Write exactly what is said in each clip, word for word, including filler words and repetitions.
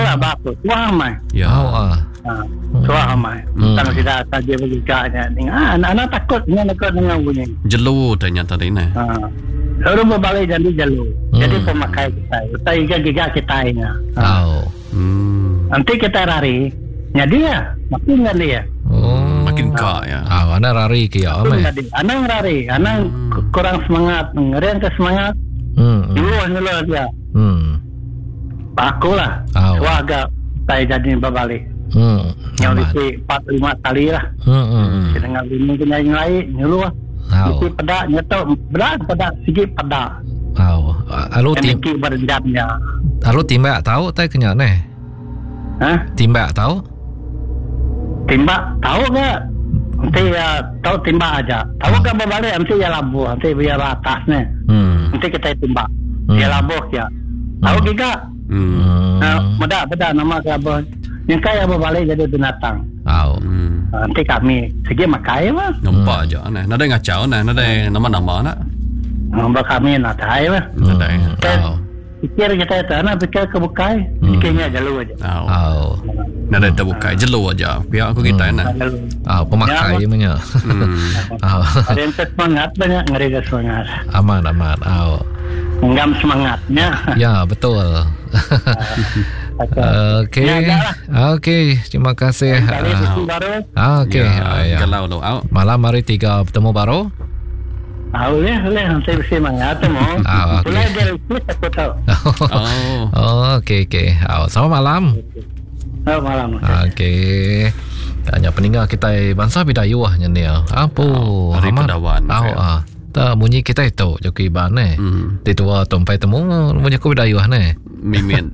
Itulah bapak tua mai. Ya. Oh, ah. Ha, tua mai. Tang sudah saja berjaya ni. Ah, anak-anak takut dengan takut dengan bunyi. Jelu ternyata ini. Ha. Lalu berbalik jadi jalur. Hmm. Jadi pemakai kita. Kita iga-iga kita ini. Oh. Hmm. Nanti kita lari. Ya dia, makin nggak dia. Oh. Makin kak ya. Ah, anak lari ke ya, Makin ame. nggak dia. Anak lari, anak Hmm. kurang semangat, ngerian ke semangat. Hmm. Dulu dulu dia. Hmm. Aku lah. Oh. Wah agak saya jadi berbalik. Hmm. Yang Aman. di empat lima kali lah. Hmm. Hmm. Dengan ini kena yang lain, nyuruh lah. Oh. Sikit pedak, nyetok, berat pedak, sikit pedak. Oh. Alu tim, Yang sikit berjamnya. alu timbak tahu tak kenyak ne? Hah? Timbak tahu? Timbak, tahu ke? Nanti ya, tahu timbak aja. Tahu ke berbalik, nanti ya labuh. Nanti biar atasnya. Hmm. Nanti kita timbak. Hmm. Dia labuh ya. Tahu Hmm. juga? Hmm. Nah, Hmm. beda, beda nama labuh. Yang kaya berbalik jadi binatang. Oh. Hmm. Nah, nanti kami segi makai mah. Nampak aja nah. Nada ngacau nah, nada nama-nama nak. Nombor kami nak tahu mah. Nada. Oh. Pikir kita itu, anak pikir kebukai. Hmm. Pikirnya jalur aja. Oh. Oh. Nada terbuka jelu aja. Pihak aku kita nah. Jalur. Oh, pemakai punya. Hmm. Oh. Ada yang semangat banyak, ngeri ke semangat. Aman, aman. Oh. Enggam semangatnya. Ya, betul. Okey. Ya, dah lah. Okey, terima kasih. Kali Ah, itu baru. Okey. Ah, Ya, ya. galau lo out. Malam hari tiga bertemu baru. Ah, boleh, boleh. Nanti bisa semangat mau. Ah, okey. Boleh dia ikut aku tahu. Oh. Oh, okey, okey. Oh, selamat malam. Oh, malam. Okey. Hanya peninggal kita bangsa Bidayuh nya ni. Apa? Oh, Hari Kedawan. Oh, ah. Tak bunyi kita itu Joki Ban eh. Hmm. Di tua tumpai temu bunyi ku Bidayuh ne. Mimin.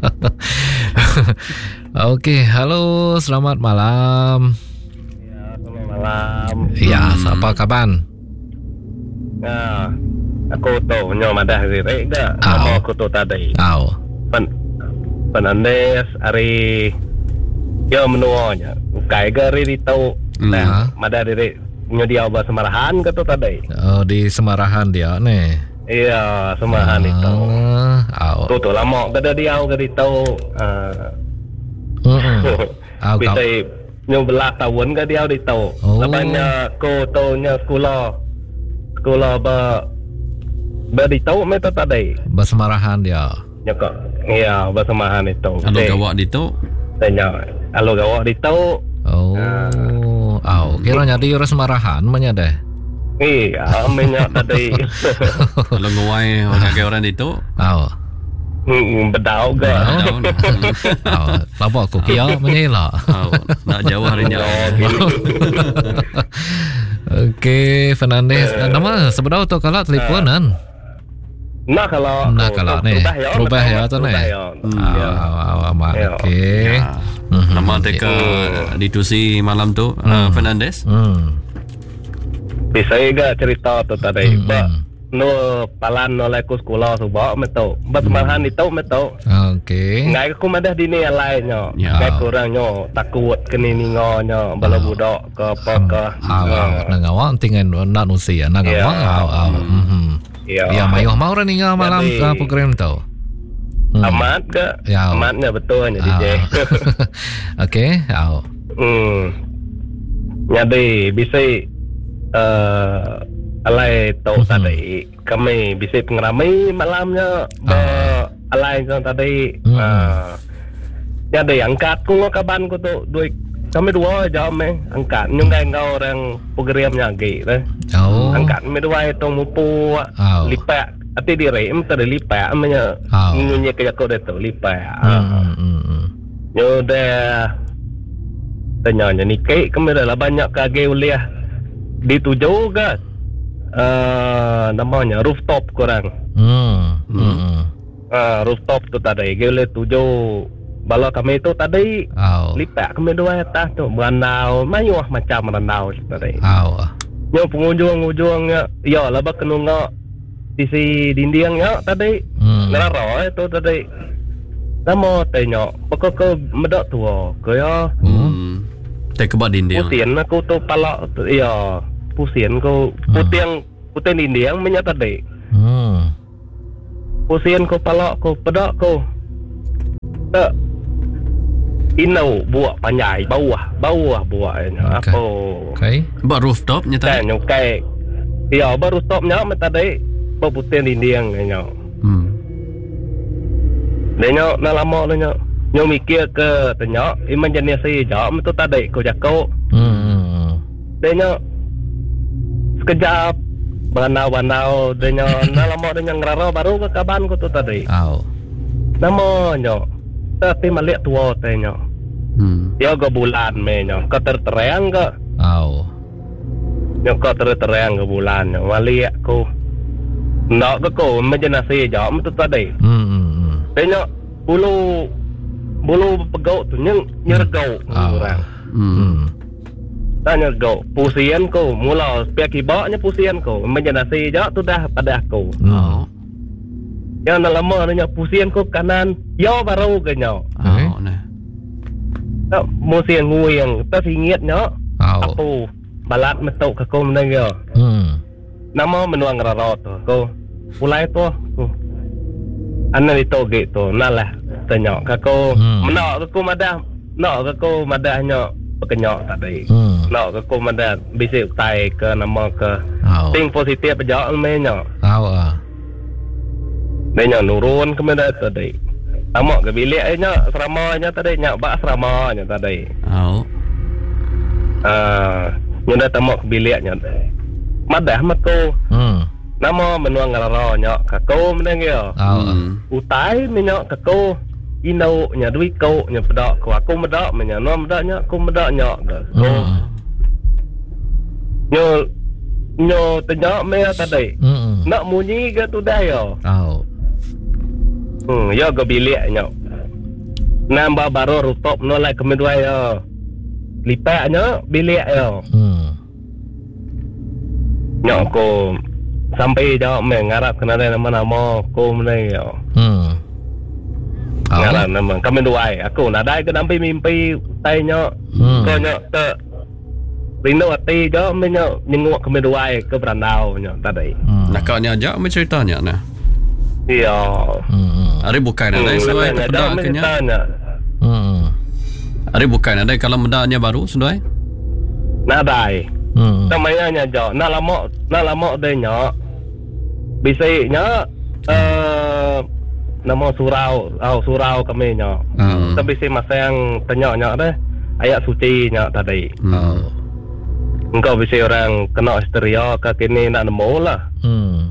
Okey, halo, selamat malam. Ya, selamat malam. Ya, Hmm. apa kabar? Nah, aku tahu nyo madah rek dah. Ah. Nama aku tahu tadi. Au. Pen penandes hari yo menuanya. Kai gari di tahu. Hmm. Nah, madah rek nyo dia ubah semarahan ke tu tadi. Oh, di Semarahan dia ne. Iya, semarahan itu. Ah, au. Tu tu lama kada dia au gari tahu. Ah. Hmm. Au kau. Bisa nyo belah tahun ke dia di tahu. Oh. Lapanya ko tahu nya sekolah. Sekolah ba ba di tahu meta tadi. Bersemarahan dia. Nyokok. Iya, bersamahan itu. Kalau gawak di tu. Tanya, alo gawak di tahu. Oh. Au, kira nyadi orang Semarahan menya deh. Iya, minyak tadi. Kalau ngawai orang ke orang di tu. Au. Hmm, bedau ke? Daun. Au, lapa aku kia menyela. Oh, nak jauh harinya. Okey, Fernandez. Nama sebenarnya tu kalau teleponan. Nah kalau Nah, kalau ni. Terubah ya tu ni. Ya. Au, au, amat. Ya. Okey. Ya. Nama teka ditusi malam tu uh, Fernandez. Hmm. Bisa juga cerita tu tadi. Hmm, Ba, hmm. no palan no leku sekolah subak meto. Bersamahan itu meto. Okey. Ngai aku madah di ni lainnya. Ya. Ngai kurangnya takut keni ningonya bala budak ke apa ke. Au, au. Nang awak tinggal nak nusi ya. Nang Ya. awak. Au, au. Mhm. Ya. Ya, mayuh mau ran ninga malam Jadi- ke program tu. Hmm. Amat ke? Ya. Amatnya betul nya D J. Ah. Okey, au. Hmm. Jadi bisa uh, alai tahu Mhm. tadi kami bisa pengeramai malamnya Ah. uh, alai kan tadi Mhm. uh, jadi angkat ku kaban ku tu duit kami dua jam eh angkat nyungai ngau orang programnya lagi deh Oh. angkat kami dua itu mupu Oh. lipat ati diri em tadi lipat amanya Oh. nyunyi ke aku tu lipat Hmm, hmm, hmm, hmm. Nyo dah tanya ni kek kami dah lah banyak kage uliah dituju ke uh, namanya rooftop korang Hmm. Hmm. uh, rooftop tu tadi gele tuju bala kami tu tadi Au. lipat kami dua atas tu beranau mayuah macam beranau tadi Au. nyo pengunjung-unjungnya ya lah bak kenunga sisi dindingnya tadi Hmm. neraro itu tadi Namo tanya, pokok ke medak tua, kaya Hmm. Teka ba din dia. pusien aku tu palak, tu, ya pusien ko putiang putih dinding menyata deh, Hmm. pusien ko palak ko pedak ko, tak Ino buat panjai bawah bawah buat Okay. apa Okay. Buat rooftop nya kan tadi. yang kai ya baru stop nya mata dai berputin dinding nya Hmm. nya na lama nya nyo mikir ke tanya iman jenis saya jam tu tadi ko jako Hmm. nya sekejap banau-banau nya na lama nya ngraro baru ke kaban ko tu tadi Au. nama nya tapi malik tua tanya Hmm. dia go bulan me nya ko terterang ke Au. Yang kau terang ke bulan yang wali aku nak ke kau macam nasi jam tu tadi. Hmm. hmm. Tanya bulu bulu pegau tu nyeng nyergau Au. orang. Hmm. Hmm. Tanya kau pusian kau mula pihak ibaknya pusian kau macam nasi jam tu dah pada aku. Oh. Yang dah lama nanya pusian kau kanan yo baru ke nyo. Okay. Oh, nah. Tak pusian nguyang tak singit nyo. Au. Aku balat metok ke kau mendengar. Hmm. Nama menuang raro tu ko ulai tu ko ana itu gitu nalah tanya ka ko Hmm. menak ke ko madah nak ke ko madahnya pekenyok tadi Hmm. nak ke ko madah bisa utai ke nama ke Au. ting positif aja menyo Au. ah. menyo nurun ke madah tadi tamak ke bilik nya seramanya tadi nyak bak seramanya tadi Oh. ah nyoda tamak ke biliknya madah matu Hmm. nama menuang raro nyak ka ko mendengar Au. ah. Hmm. utai minyak ke ko ino nya duit ko nya pedak ko aku medak nya no medaknya aku medak nya ko Hmm. nyo nyo tanya me tadi Hmm. nak munyi ke tu dah yo Au. hmm yo ke bilik nya nambah baru rooftop no like kemedua yo lipatnya bilik yo Hmm. nya ko sampai jawab me ngarap kena nama-nama ko mendengar Hmm. Au. ngaran nama kami dua aku nadai ke sampai mimpi tanya Hmm. ko nya ke rindu hati jo menyo nyenguk kami dua ke berandau nya tadi Hmm. Nak kau ni ajak me ceritanya nah. iya Hmm. Ari bukan ada sesuai tu pedak kenya. tanya Hmm. Ari bukan ada kalau mendaknya baru sesuai. nadai Hmm. namanya jo na lama na lama de nya bisa nya eh nama surau au surau kami nya Au. tapi si masa yang tanya nya deh ayat suci nya tadi Au. engkau bisa orang kena histeria ke kini nak nemu lah Hmm.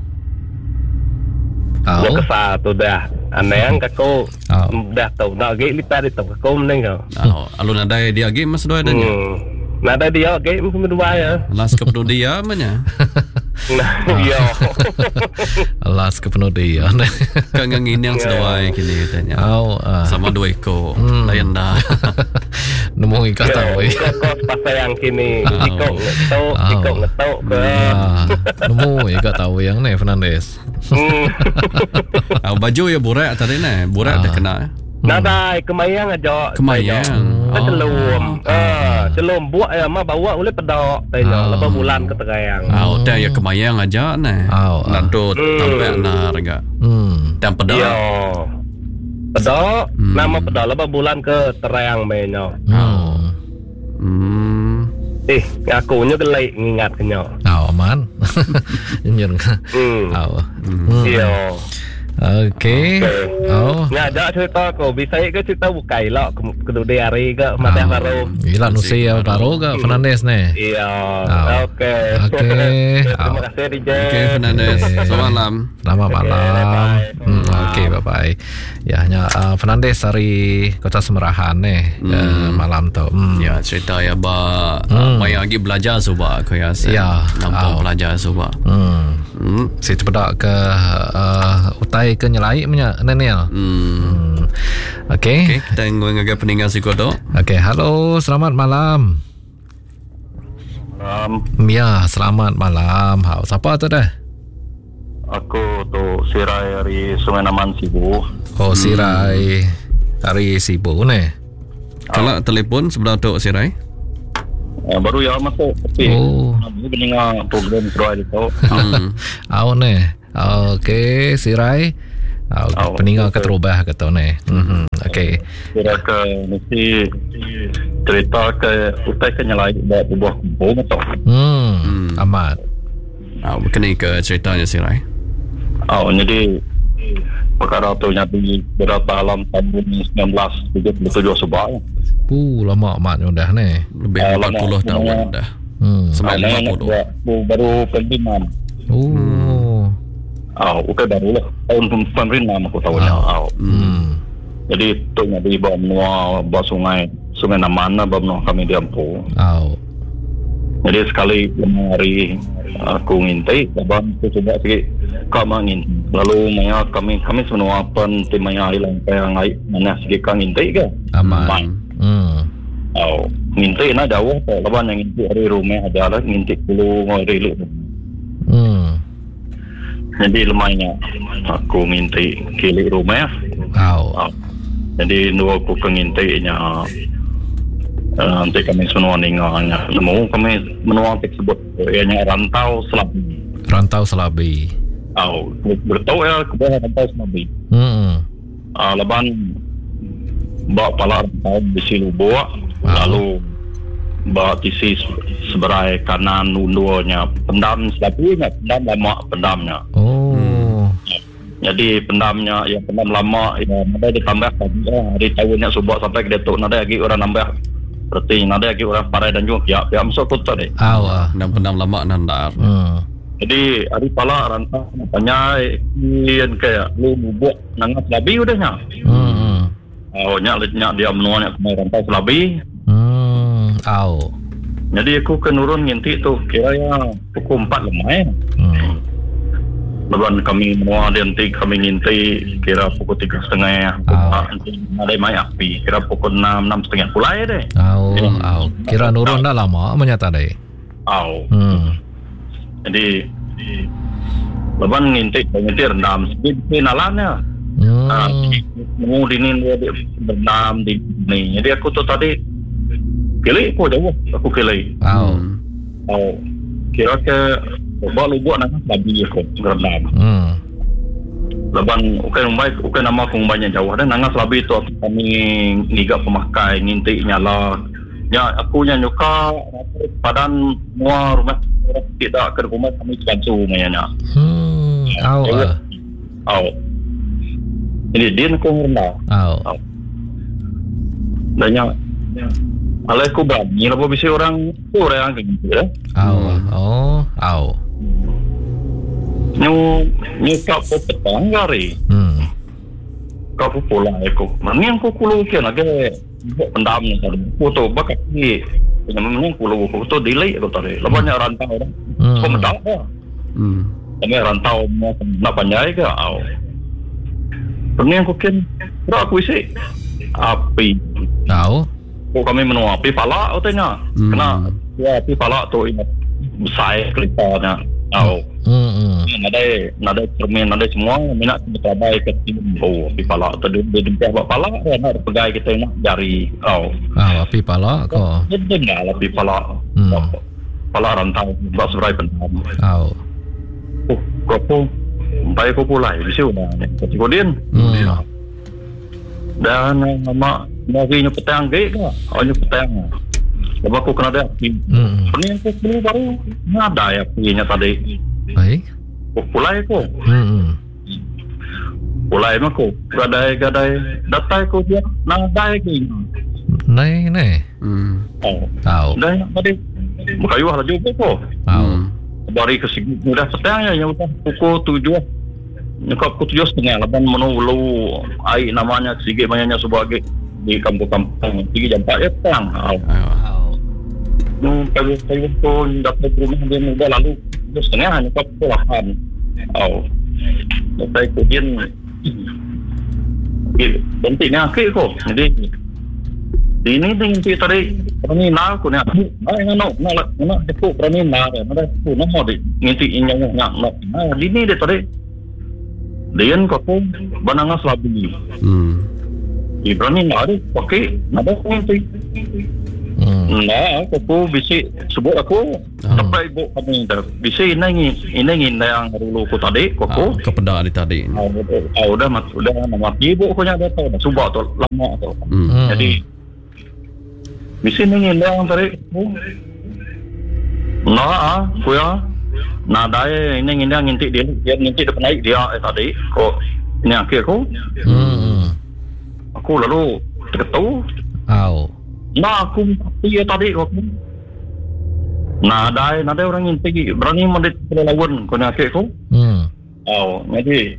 nya Au. kesal tu dah aneh yang kako Au. dah tahu nak gig lipat itu kako menengah Oh, alun ada dia game mas sesuai adanya. hmm nada dia gig mungkin dua ya Last ke penuh dia manya. nah yo Alas ke penuh dia. Kan ngin yang sesuai kini katanya. Au. ah. Sama dua ekor. Hmm. Layan dah. Nemu ikat tahu. eh. kos pasal yang kini Au. ikut ngetok Au. ikut ngetok ke Ah, nemu ikat tahu yang ni Fernandes. hmm. Ah, baju ya borak tadi nah. Borak Ah. dah kena. nada kemayang aja Kemayang. Kan celum Oh. ah celum buat ya mah bawa boleh pedak tanya Oh. lepas bulan ke terayang Ah, udah ya kemayang aja nah. Au, ah. Nanti Hmm. tampil nah harga. Hmm. Dan pedak. iya pedak Hmm. nama pedak lepas bulan ke terayang menyo Hmm. Hmm. eh ngakunya gelai ngingat kenyo Au aman. Nyen. hmm Au. Hmm. iya Okey. Oh. ngajak cerita ko bisa ke cerita bukai lah kedua hari ke madah Ah. baru Gila nusi ya baru ke Fernandes ni. iya Ah. oke Oke. terima Ah. kasih D J Okey Fernandes. Okey. Selamat malam. Selamat malam. bye-bye. Hmm, Okey, bye bye. Ya, hanya uh, Fernandes dari Kota Semerahan ni Hmm. uh, malam tu. Hmm. Ya cerita ya ba Hmm. mai lagi belajar suba aku ya. Ya. Nampak Ah. belajar suba. Hmm. Hmm. Si cepedak ke uh, utai ke nyelai punya Nenel. Hmm. Hmm. Okey. Okey, kita ngagak peninggal si kodok. Okey, halo, selamat malam. Um, Ya, selamat malam. Hau, siapa tu dah? aku tu Sirai dari Sungai Naman Sibu. Oh, Sirai dari Sibu ni. Kalau telefon sebelah tok Sirai. Uh, baru ya masuk tapi Oh. aku mendengar program Sirai itu. Hmm. Au ni. Okey, Sirai. Ah, okay. Oh, Peninggal okay. ke terubah kata ni. Mhm. Okey. Kira ke mesti cerita ke utai ke nyelai buat buah kumpul betul. Hmm. Hmm. Amat. Ah, kena ke ceritanya si Rai. Oh, jadi perkara tu nyati berapa dalam tahun sembilan belas tujuh puluh tujuh sebab. Uh, lama amat dah ni. Lebih Ah, empat puluh lama. tahun dah. Hmm. Sampai lima puluh. Baru penerimaan. Oh. Oh, okay baru lah. Tahun penerimaan aku tahunya. Oh. Hmm. Jadi tu nyati bawa menua bawa sungai. Sungai Namana bawa menua kami di Ampu. Oh. Jadi sekali lima hari aku ngintai, abang aku coba sikit kau mangin. Lalu maya kami kami semua pen tim maya hilang yang ai mana sikit kau ngintai ke? Amat. Hmm. Oh, ngintai na jauh tak. Laban yang ngintai hari rumah aja lah ngintai dulu ngori lu. Hmm. Jadi lemahnya aku ngintai kilik rumah. Oh. Oh. Jadi dua aku kengintainya. Uh, nanti kami semua ningalnya. Nemu kami menua tersebut ianya rantau Selabi. Rantau Selabi. Oh, bertahu ya kebetulan rantau Selabi. Hmm. Uh, leban bawa pala rantau di Siluboa, Wow. lalu bawa tisi seberai kanan unduanya pendam Selabinya, pendam lama pendamnya. Oh. Jadi pendamnya yang pendam lama ya ada ditambah tadi ya, hari tahunnya subak sampai ke detok ada lagi orang nambah. Berarti ada lagi orang parai dan juga ya ya masuk kota deh. Awah. Dan pendam lama nandar. Hmm. Jadi hari pala rantau tanya yang kayak lu buat nangas Selabi udahnya. Hmm. Oh nyak nyak dia menuanya kemarin rantau Selabi. Hmm. Aw. Jadi aku kenurun nginti tu kira ya pukul empat lemah ya. Hmm. Leban kami menua nanti kami nginti kira pukul tiga setengah. Ah. Ada mai api kira pukul enam enam setengah pulai deh. Aw. Aw. Kira nurun dah lama menyata deh. Oh. Hmm. Jadi leban nginti nginti rendam sedikit nalannya. Ah, Hmm. mau dinin dia bernam di ni. Jadi aku tu tadi pilih aku jauh. Aku pilih. Aw. Oh, kira ke buat lu buat nanti Selabi aku bernam. Hmm. Leban ukai umbai ukai nama aku umbainya jauh. Dan nanti Selabi tu kami ngiga pemakai nginti nyala. Ya aku yang nyuka padan semua rumah tidak ke rumah kami bantu mayanya. Hmm. Aw. ah. Oh. Jadi dia nak rendah. Aw. Dan yang alai aku berani lah bisa orang tu orang yang gitu ya. Aw. Oh. Aw. Nyu nyu kau pun petang hari. Hmm. Kau pun pola aku. Mana yang kau kulu kian lagi pendam ni tadi. Foto bakat ni. Namanya kulu foto delay aku tadi. Lebihnya rantau orang. Hmm. Kau mendak dah. Hmm. Kami rantau nak panjai ke? Aw. Mana yang kau kian? Berapa aku isi? Api. Aw. Kau kami menua api palak katanya. Hmm. Kena ya api palak tu ingat besar kelipanya. Aw. Hmm. Hmm. Nada nada cermin nada semua minat bertabai ke timbo api palak tadi dia dempah buat palak ya nak pegai kita nak jari. Aw. Aw. Api pala ko. Dia dengar lah api palak. Hmm. Palak rantau buat seberai pendam. Aw. Oh, kau baik kau pulai bisa dah. Kemudian Hmm. dan nama lagi nyu petang ke ke? Oh nyu petang. Sebab aku kena ada api. Hmm. Ini aku dulu baru ada ya apinya tadi. Baik. Oh, pulai aku. Hmm. Pulai aku. Gadai-gadai datai aku dia nadai ke. Nai nai. Hmm. Oh. Aw. Dan tadi berkayuh lah juga aku. Aw. Bari ke sini sudah petang ya yang udah pukul tujuh. Nyokap pukul tujuh setengah laban menulu air namanya sige banyaknya sebagai di kampung-kampung tiga jam empat ya petang. Oh. Ayo. Nu kalau saya pun dapat rumah dia muda lalu tujuh setengah nyokap pukul lapan. Oh. Saya kemudian pentingnya akhir kok. Jadi ini dengan kita tadi perni nak aku nak ai nak nak nak aku perni nak ada aku nak mau di nginti inyong nak nak nah ini dia tadi Dian kau pun bananga Selabi Hmm. di perni nak ada pakai ada nginti Hmm. Nah, aku bisik sebut aku sampai ibu kami dah. Bisik ini ini ini yang dulu aku tadi, aku. Ah, kepada di tadi. Ah, ah, udah mat, udah nama ibu aku nya dah tahu dah subak tu lama tu. Hmm. Jadi bisik ini yang tadi. Nah, ah, aku ya. Nah, dah ini ini yang ngintik dia, dia ngintik depan naik dia eh, tadi. Kok ini akhir aku. Hmm. Aku lalu terketu. Au. Nah, aku dia tadi aku. Nah, ada ada orang yang pergi berani mendet lawan kau nak aku. Hmm. Oh, jadi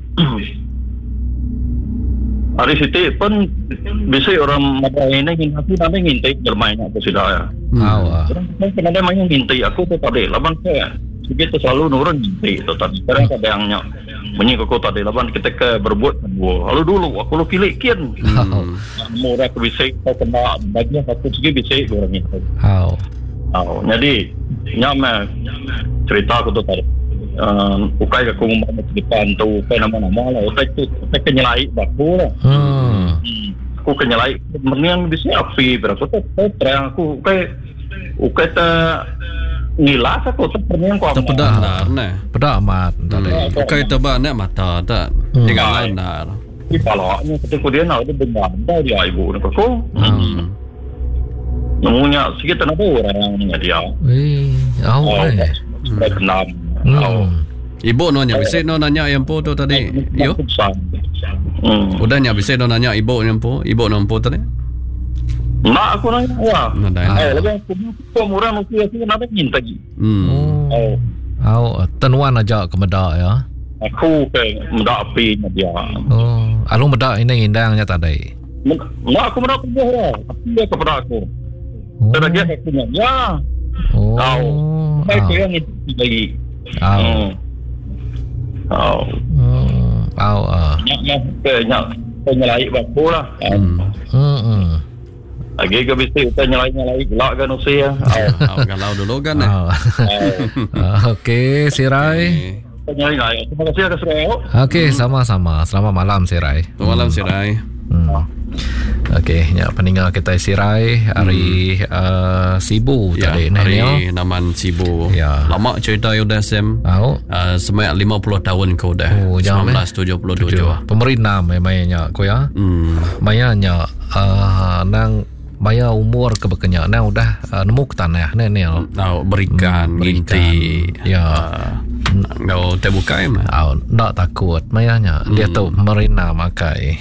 hari situ pun bisa orang ada ini yang aku nanti ngintai bermain apa sudah ya. Au. Orang kan ada main ngintai aku tu tadi lawan saya. Begitu selalu nurun ngintai tu tadi. Sekarang ada yang nyak bunyi aku tadi lawan kita ke berbuat dua. Lalu dulu aku lu pilih kian. Hmm. Murah aku bisa kau kena bagian satu segi bisa orang itu. Au. Oh, jadi nyama cerita aku tu tadi. Uh, ukai aku ngomong cerita tu, ukai nama-nama lah. Ukai tu, ukai kenyalai baku lah. Hmm. Aku kenyalai, mendingan bisa api berapa tu? Terang aku ukai, ukai tak ngilas aku tu pernah aku. Terpedak nar nah. Pedak amat tadi. Okey tebak nak mata tak. Tinggal lain nar. Di palaknya ketika dia nak dia dengar dia ibu nak aku. Hmm. Namanya sikit tak ada orang yang dia. Eh, au eh. Sudah kenal. Hmm. Ibu no nya bisa no nanya yang po tu tadi. Yo. Hmm. Udah nya bisa no nanya ibu yang po, ibu no po tadi. Mak aku nanya, wah. Nah dah. Eh, lagi aku murah mesti aku nak minta lagi. Hmm. Oh, Au, tenuan aja ke medak ya. aku ke mendak api dia. Oh, alung medak ini indangnya tadi. Mak aku mendak aku dah. Tapi dia kepada aku. Oh. Terus aku nanya, Oh. Au. Saya Au. kira ni lagi. Au. Hmm. Oh, Hmm. Au. ah. nyak nyak ke nyak penyelai baku lah. Hmm. Hmm. hmm. Lagi ke bisa kita nyelai-nyelai gelak kan usia. Oh, kalau dulu kan eh. Au. Ah, Okey, Sirai. Penyelai. Terima kasih atas Rio. Okey, sama-sama. Selamat malam, Sirai. Malam Sirai. Hmm. Okey, ya peninggal kita Sirai hari hmm. uh, Sibu Ya, tadi hari ni. Naman Sibu. Ya. Lama cerita udah Sam. Au. Uh, sebanyak lima puluh tahun kau dah. Oh, jam, eh? seribu sembilan ratus tujuh puluh tujuh. Pemerintah mainnya ko ya. Hmm. Mainnya uh, nang maya umur kebekenya nang udah uh, nemu ke tanah ni ni. Tahu berikan, Hmm, berikan. ginti. Ya. Uh, Kau terbuka mah. Au, tak takut mayanya. Dia Hmm. tu pemerintah makai.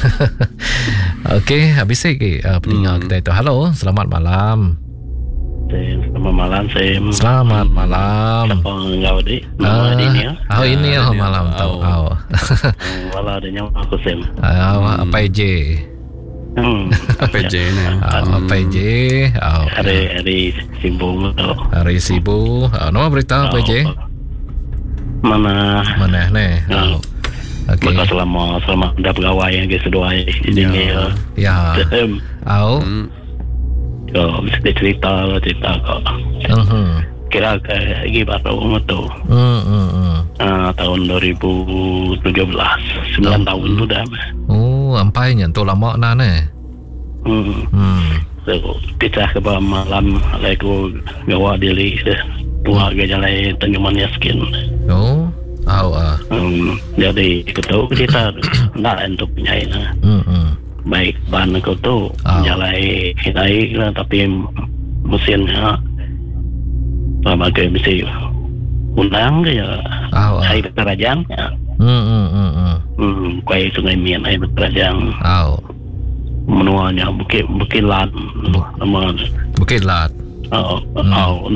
Okey, habis lagi uh, peninggal Hmm. kita itu. Halo, selamat malam. Selamat malam, Sam. Selamat malam. Siapa engkau di? Ah, Nama ini ya. Oh ini Ya, oh ini, malam oh. tahu. Oh. Walau ada nyawa aku, Sam. Ah, apa je? Hmm. Apa je ni? Ah, apa je? Oh. Hari hari simbung tu. Hari Sibu. Oh, nama berita apa je? Mana? Mana ni? Ya. Oh. Okey. Maka selama selama dah pegawai yang ke sedua ini ya. Ya. Sam. Oh. Hmm. Kau mesti cerita cerita kau. Mhm. Kira ke lagi baru tu. Hmm, hmm, hmm. Uh, tahun dua ribu tujuh belas, sembilan Oh. tahun tu dah. Oh, ampai nya tu lama na ni. Hmm. Hmm. So, kita ke bawah malam aku gawa diri dah. Keluarga jalan Tanjung Yaskin. Oh. Au ah. Hmm. Jadi kita kita nak untuk penyain. Hmm, hmm. Baik ban aku tu Oh. jalan naik lah tapi mesinnya lama ke mesti undang dia Au ah. air kerajaan ya. Hmm, hmm, hmm, hmm. Hmm, kuai sungai Mian air kerajaan Au. menuanya bukit bukit lan nama Bukit Lat. oh Hmm. oh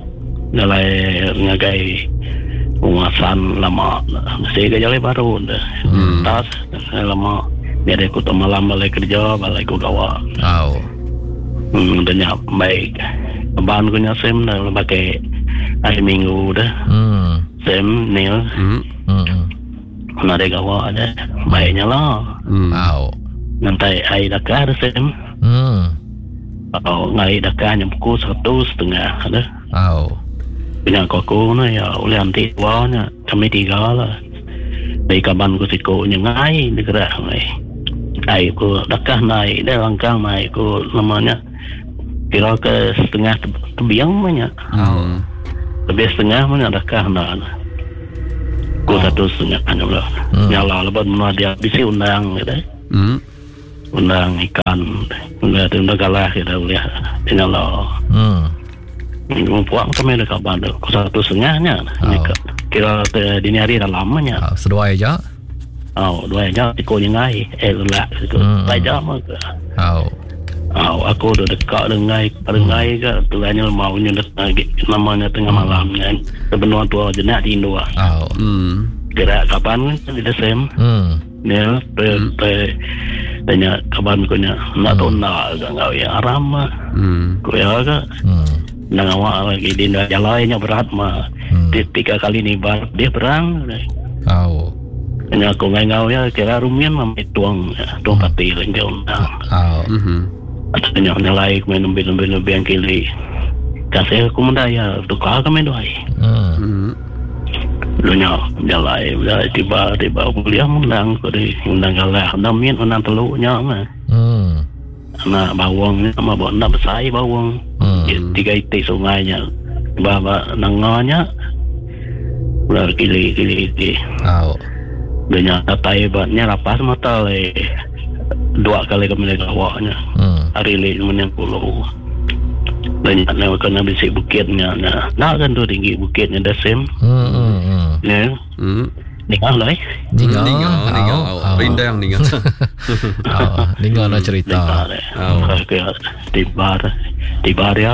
nilai ngagai penguasaan lama mesti ke jalan baru dah Hmm. tas lama biar aku tu malam balik kerja balik aku gawa Au. hmm dan ya baik bahan aku nyasem dah pakai hari minggu dah Hmm. sem nil Hmm. Hmm. hmm. nak ada gawa ada baiknya lah Hmm. Au. nanti air dakar sem Hmm. atau ngai dakar yang pukul satu setengah ada Au. punya koko na ya oleh anti wanya kami tiga lah dari kaban ku siko nya ngai negara ngai ai ku dakah naik dah langkang naik ku namanya kira ke setengah tebiang banyak. Hmm. Lebih setengah mana adakah nak Ku satu setengah hanya lah Hmm. Nyala lebat mana dia Bisi undang gitu Hmm. Undang ikan Undang undang galah gitu Lihat Dia nyala Hmm. Puak kami dekat bandar Ku satu setengahnya Oh. Kira te, dini hari dah lamanya Ah, seduai je. Oh dua jam Tiko yang ngai Eh lelak Hmm. Lai jam ke Oh. Oh, aku udah dekat dengan Ngai ke Tulanya maunya lagi namanya tengah malamnya Sebenarnya tua jenak di Indo Oh. Hmm. Gerak kapan kan di Desem Hmm. Dia pe tanya kapan ko nya nak tahu nak enggak ya aram Hmm. ko ya ke Hmm. nang awak lagi di jalannya berat mah Hmm. tiga kali ni bar dia berang Oh. nya ko ngau ya kira rumian mah tuang tuang pati lagi undang Oh. Hmm. Tanya nyalai main ambil-ambil yang kili kasih aku mendaya tukar kami doai Hmm. Hmm. lunya nyalai tiba-tiba kuliah undang ko di undang galah namin undang teluknya mah Hmm. nak bawang sama bawa nak besai bawang Hmm. tiga itik sungainya bawa nanganya udah kili-kili itu Oh. banyak tatai batnya lapas mata le dua kali kami lagi awaknya Hmm. hari le yang pulau banyak nak kena bisik bukitnya nah nak kan tu tinggi bukitnya Desem Hmm. Hmm. Hmm. ya Hmm. nikah lah eh Ninggal. Ninggal, ninggal. Oh. Rindang ninggal. Oh. Ninggal nak cerita. nikah le Oh. tiba tiba dia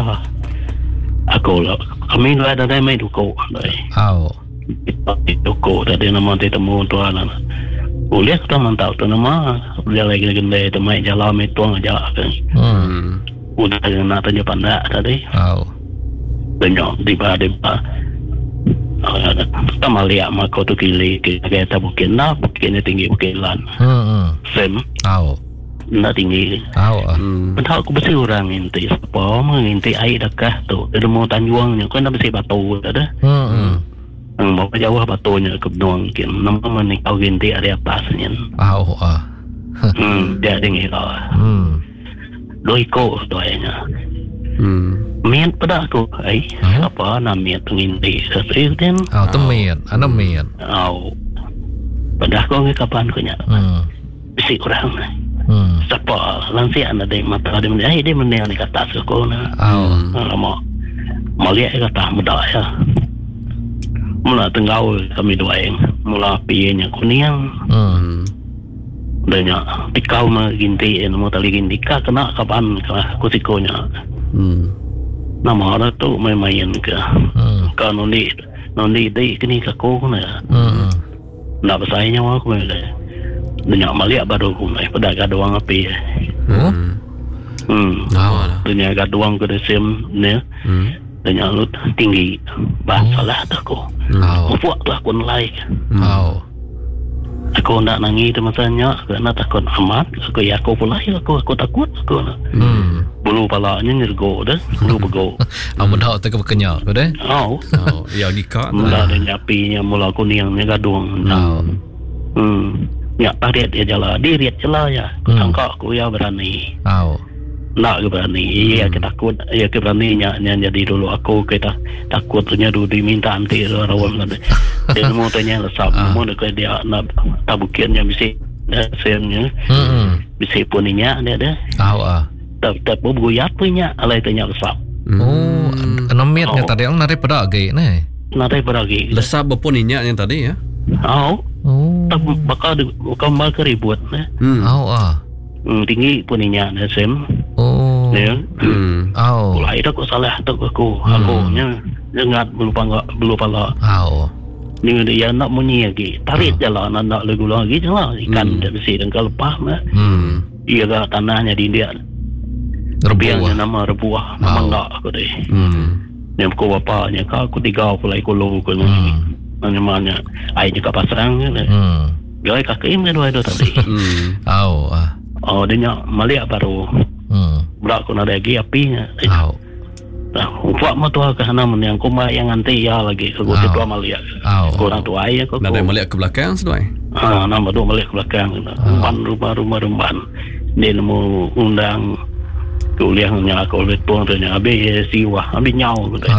aku lah kami lah ada main duko lah Oh. Toko tadi nama dia temu tuan boleh kita mantau tu nama dia lagi gede tu mai jalan mai tuang aja kan Hmm. Hmm. udah nak tanya pandak tadi Oh. banyak tiba-tiba kita melihat mako tu kili kita bukin nak bukinnya tinggi bukilan Hmm. Hmm. sem Oh. nak tinggi Oh. Hmm. entah aku bersih orang inti apa menginti air dekah tu dia mau tanjuangnya kan dah bersih batu ada Hmm. Hmm. yang mau jauh batunya ke benung mungkin nama menikau ginti ada atasnya Oh. Ah. hmm dia tinggi lah Hmm. doi ko doanya Hmm. mian pada aku ai Oh. apa namanya ginti sesuatu kan Oh. Temit. Anak miet. au pada aku ngi kapan ko nya Hmm. bisi orang Hmm. siapa lansi anda dei mata dia meneh ai dia meneh ni kata aku na Oh. lama mau lihat kata muda ya mula tenggau kami dua yang mula pienya kuning Hmm. banyak tikau mah ginti yang mau tali ginti ka kena kapan ka kusikonya Hmm. nama orang tu main-main ke Hmm. ka noni noni dei kini ka ko na Hmm. nak besainya aku mele banyak maliak baru ku mai pada gaduang api Oh. hmm Oh. banyak gaduang ke desem ne Hmm. banyak lut tinggi basalah aku Oh. puak tu aku nilai Oh. aku nak nangis tu masanya kerana takut amat aku ya aku pula ya aku aku takut aku Hmm. bulu palanya nyergo dah bulu bego Amun dah tak kekenyak ke deh. oh Oh, ya gika. mula ada nyapinya mula kuningnya gaduang Oh. hmm nyak tarik dia jala diriat jala ya aku Hmm. sangka aku ya berani Oh. nak ke berani iya kita takut ya ke beraninya jadi dulu aku kita takutnya dulu diminta anti rawan kan dia mau tanya lesap mau dekat dia nak tabukiannya bisa dasarnya Hmm. bisa puninya dia ada Oh. Ah. tak tak berguyat punya alai tanya lesap Oh. Enam mietnya Oh. tadi yang narik pada age nih. nanti beragi Lesap berpun inyak yang tadi ya. oh Oh. tak bakal bakal bakal ribut nah Hmm. Oh. Ah. hmm, tinggi puninya dasem Oh. ya Hmm. Oh. mulai dah aku salah tak aku Hmm. aku nya ingat belum pangga belum pala Oh. ni dia nak munyi lagi tarik jalan nak lagu lagi jalan ikan Hmm. dia bersih dan kalau lepas nah Hmm. iya dah tanahnya di dia Rebuah. biangnya nama rebuah nama Oh. enggak aku deh Hmm. ni aku bapaknya kau aku tiga pula ikut lu aku ni Hmm. namanya ai juga pasrang ni Hmm. dia kaki ini dua itu tadi Hmm. Oh. Ah. oh dia nyak maliak baru Hmm. berak aku nak lagi apinya Oh. nah upah mah tuah ke sana yang kuma yang nanti ya lagi aku Oh. tua maliak Oh. kurang tua aja aku Nak ada melihat ke belakang sedai. ah nama tu balik ke belakang rumah rumah rumah rumah dia nemu undang kuliahnya aku oleh tuan tu nya habis siwah habis nyau Okay.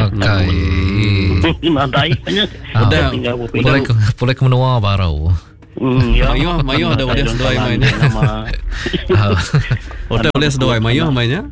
Nanti banyak Udah. tinggal Boleh ke, boleh ke menua baru. Hmm, ya. Mayuh, mayuh ada boleh sedoai mainnya. Ah, Udah boleh sedoai mayuh mainnya.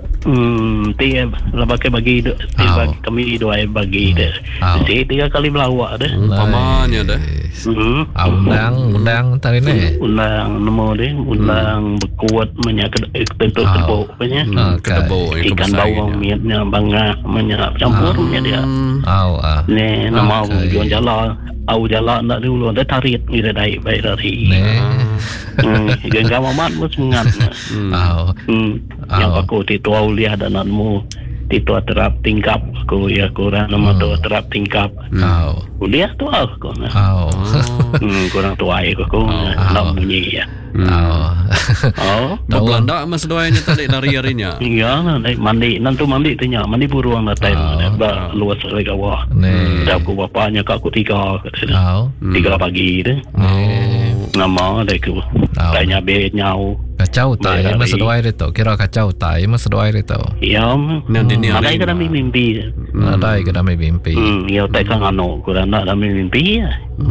Hmm, dia lah pakai bagi dia Oh. bagi, kami dua bagi dia. Oh. Jadi tiga kali melawak dah. Pamannya dah. Hmm. Ah, undang, undang tadi ni. Undang nama dia, undang berkuat banyak tentu Oh. tepuk banyak. Hmm, Okay. ketebo yang Ikan kebesar bawang, ini. miatnya bangah, banyak campurnya dia. Hmm. Oh, ah. Ni nama Okay. jual jalan, au jalan nak dulu ada tarik ni dah baik baik dari. Ni. Hmm, jangan mamat mus mengat. Oh. Hmm, yang Oh. aku titu aulia dan anmu titu terap tingkap aku ya kurang nama tu terap tingkap. Oh. Kuliah tu aku. Oh. Hmm, kurang tua aku aku nak bunyi ya. Oh. Oh. Berbelanda mas sedoainya tadi lari-larinya. Ya, naik mandi, nanti mandi tu nya, mandi buruan lah time, Oh. bah luas lagi kawah. Ni. Dah aku bapaknya kak aku tiga, Oh. tiga pagi tu. Oh. Nama dia aku, tanya be nyau. Kacau tak? Boleh Ia masa lari. doai dia tu. Kira kacau tak? Ia masa doai dia tu. Ya, Nanti ni ada ada yang kena mimpi. Ada ke dalam mimpi. Hmm, ya tak kan anu, kurang nak dalam mimpi ya.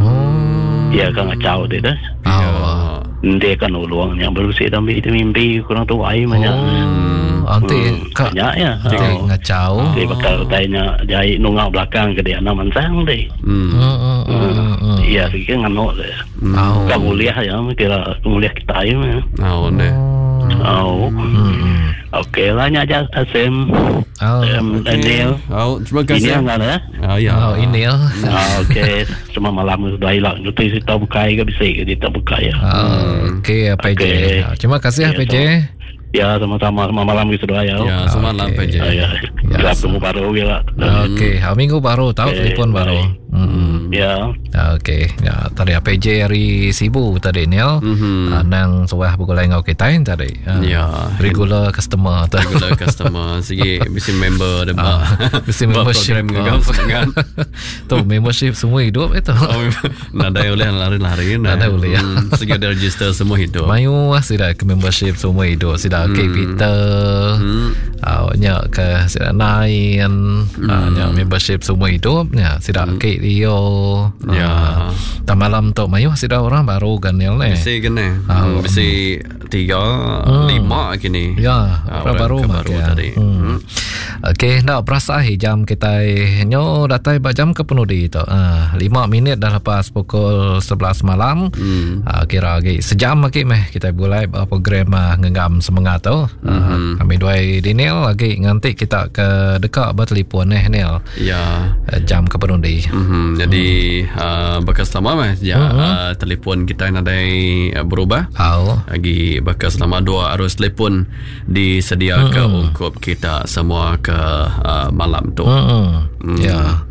Oh. Ya kan kacau dia dah. Oh. Dia kan ulung yang berusia dalam itu mimpi kurang tu ai banyak. Oh. Nanti Hmm, kak banyak ya. nanti Oh. ngacau. Dia bakal tanya jahit nungau belakang ke dia nama sang deh. Hmm. Hmm, hmm, hmm, hmm. Iya, sikit ngano deh. Oh. Kau kuliah ya, kira kuliah kita ya. Oh, deh. Oh, Hmm. okey lah nyaja Asim, Oh. um, Daniel. Oh, terima Ini kasih. yang ada. Oh, ya. Oh, ini ya. Ah, okey, semua malam sudah hilang. Nanti kita buka ke bisa kita buka ya. Oh, okey, P J. Okey. Terima kasih Ya, P J. Ya, sama-sama semua malam sudah ya. Ya, semalam Okey. P J. Ah, ya. Ya, Kita tunggu baru ya. Okey, hari minggu baru tahu Okey, telefon baru. Hmm. Ya. Okey, ya tadi P J hari Sibu tadi Neil. Mhm. Ah, nang suah pukul ngau kita tadi. Ah, Ya. Regular customer tu. Regular customer. Sige, bisa member ada bak. Mesti membership program ngegam semangat. Tu membership semua hidup itu. Oh, nada boleh lari-lari. Nada boleh, ya. Hmm, Sige, ada register semua hidup. Mayu lah sida ke membership semua hidup sida ke Peter. Hmm. Ah, nya ke sida Nain. Ah, nya membership semua hidup nya sida ke Rio. Ya. Ah, tak malam tu mayu sida orang baru ganil ni. Bisa kena. Oh. Hmm, Bisa tiga, lima kini. Ya, Ah, orang baru ke mak baru ya. tadi. Hmm. Okey, nak berasa jam kita nyo datai ba jam ke penuh di tu. Ah, lima minit dah lepas pukul sebelas malam. Hmm. Ah, kira lagi sejam lagi meh kita mulai uh, program uh, ngengam semangat tu. Ah, Mhm. kami dua di Nil lagi nganti kita ke dekat bertelefon eh Nil. Ya. Uh, jam ke penuh di. Mm-hmm. Jadi uh, bekas lama mah ya uh, telefon kita ada uh, berubah. Oh. Lagi bekas lama dua arus telefon disediakan untuk kita semua ke uh, malam tu. Hmm. Ya.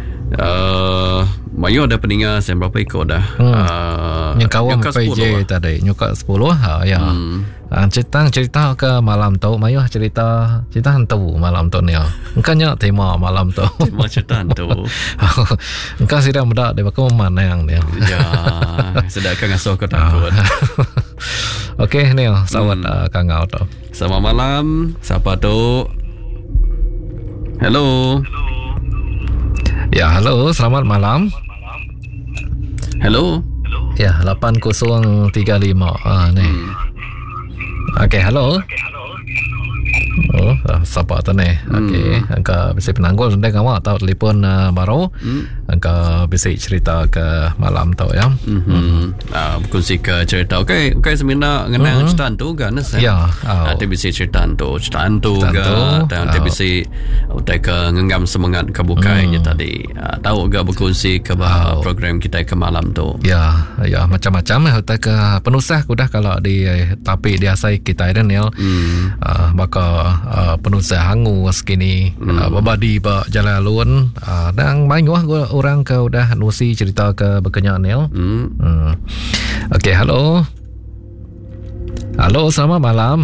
Uh, Mayu ada peninggal saya berapa ikut dah. Hmm. Uh, Yang kawan yang ke P J sepuluh lah. tadi nyuka sepuluh ha ya. Hmm. Ah, cerita cerita ke malam tu mayu cerita cerita hantu malam tu ni. Engkanya tema malam tu. Macam tu. Engkau sudah muda dia bakal mana yang dia. Ya, sedangkan ngasuh kau takut. Okey Neil, sawat hmm. uh, Kang Au tu. Selamat malam. Siapa tu? Hello. Ya, halo, selamat malam. Hello. Ya, lapan kosong tiga lima. Ah, ni. Hmm. Okey, halo. Oh, ah, siapa tu ni? Okey, angka bisa penanggul nanti kamu tahu telefon uh, baru. Hmm. Angka bisa cerita ke malam tu ya. Mm-hmm. Ah, berkongsi ke cerita. Okey, okey sebenarnya ngenang mm-hmm. cerita tu kan? Ya, Ah, oh. dia bisa cerita tu, cerita tu Cerita ke, tu, dan dia oh. bisa utai ke ngengam semangat kebukainya tadi. Ah, tahu ke berkongsi ke bah Oh. program kita ke malam tu. Ya, ya macam-macam ya utai ke penusah kudah kalau di eh, tapi diasai kita dan Neil. Hmm. Uh, maka uh, penusah hangu sekini hmm. uh, babadi ba jalan alun uh, dan banyak gua orang ke udah nusi cerita ke berkenyak Neil. Hmm. Hmm. Okey, halo. Halo, selamat malam.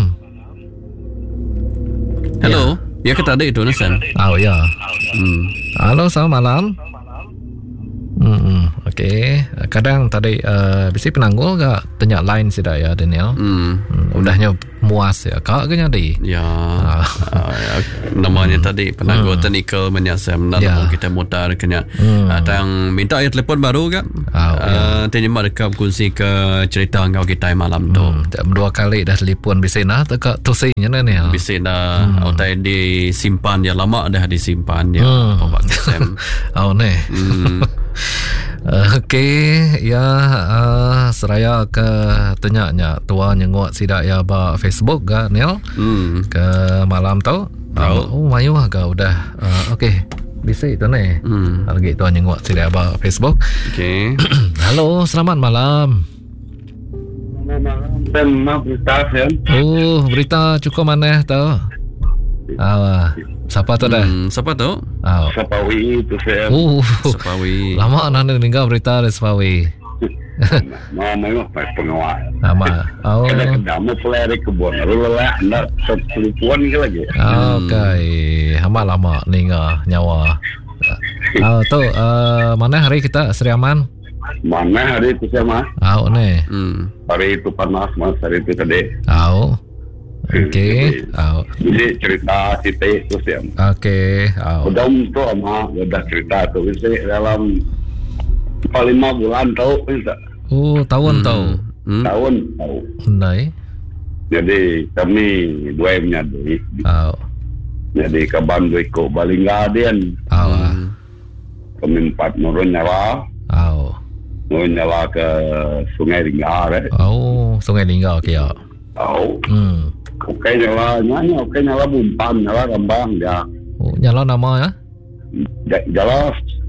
Hello. Ya, kita ada itu Nasan. Oh ya. Hmm. Halo, selamat malam. Hmm. hmm. Okey, kadang tadi uh, bisi penanggul ke tanya line sida ya Daniel. Hmm. Hmm, udahnya muas ya. Kak ke nyadi? Ya. Ah. Uh, namanya hmm. tadi penanggul hmm. teknikal menyasam dan ya. Kita mutar kena. Hmm. Datang minta ayat telefon baru kan? Oh, uh, ya. Tanya mak dekat kunci ke cerita ngau kita malam tu. Hmm. Dua kali dah telefon bisi nah tak tusinya Daniel. Bisi dah hmm. otai disimpan ya lama dah disimpan ya. Hmm. Bapak Sam. Oh ne. Hmm. Okey, ya uh, seraya ke tanya-nya tua nyengok sidak ya ba Facebook ga Neil. Hmm. Ke malam tu. Oh, oh mayu ga udah. Uh, okey. Bisa itu ne. Hmm. Lagi tua nyengok sidak ba Facebook. Okey. Halo, selamat malam. Dan maaf berita Sam. Oh, berita cukup mana tahu? Ah, siapa tu dah? Hmm, siapa tu? Oh. Sapawi itu Sam. Oh, Sapawi. Lama nak dengar berita dari Sapawi. Nah, memang pas pengawal. Lama. Oh. Kadang-kadang mau pelari kebun, lalu lelah nak selipun ke lagi. Okey, hama lama ninga nyawa. Oh, tu uh, mana hari kita Seriaman? Mana hari itu sama? Oh, ne. Hmm. Hari itu panas mas, hari itu tadi. Oh. Okey. Oh. Jadi cerita cerita itu sih. Okey. Oh. Udah untuk ama udah cerita tu bisa dalam lima bulan tahu bisa. Oh, tahun hmm. tahu. Hmm. Tahun tahu. Nai. Jadi kami dua menyadari. Oh. Jadi kaban dua ko Balingadian. Oh. Hmm. Kami empat nurun nyawa. Oh. Nurun nyawa ke Sungai Linggar. Eh. Oh, Sungai Linggar okey ya. Oh. Hmm. Okey nyala nyanyi, okey nyala bumpan, nyala rambang ya. Oh, nyala nama ya? Nyala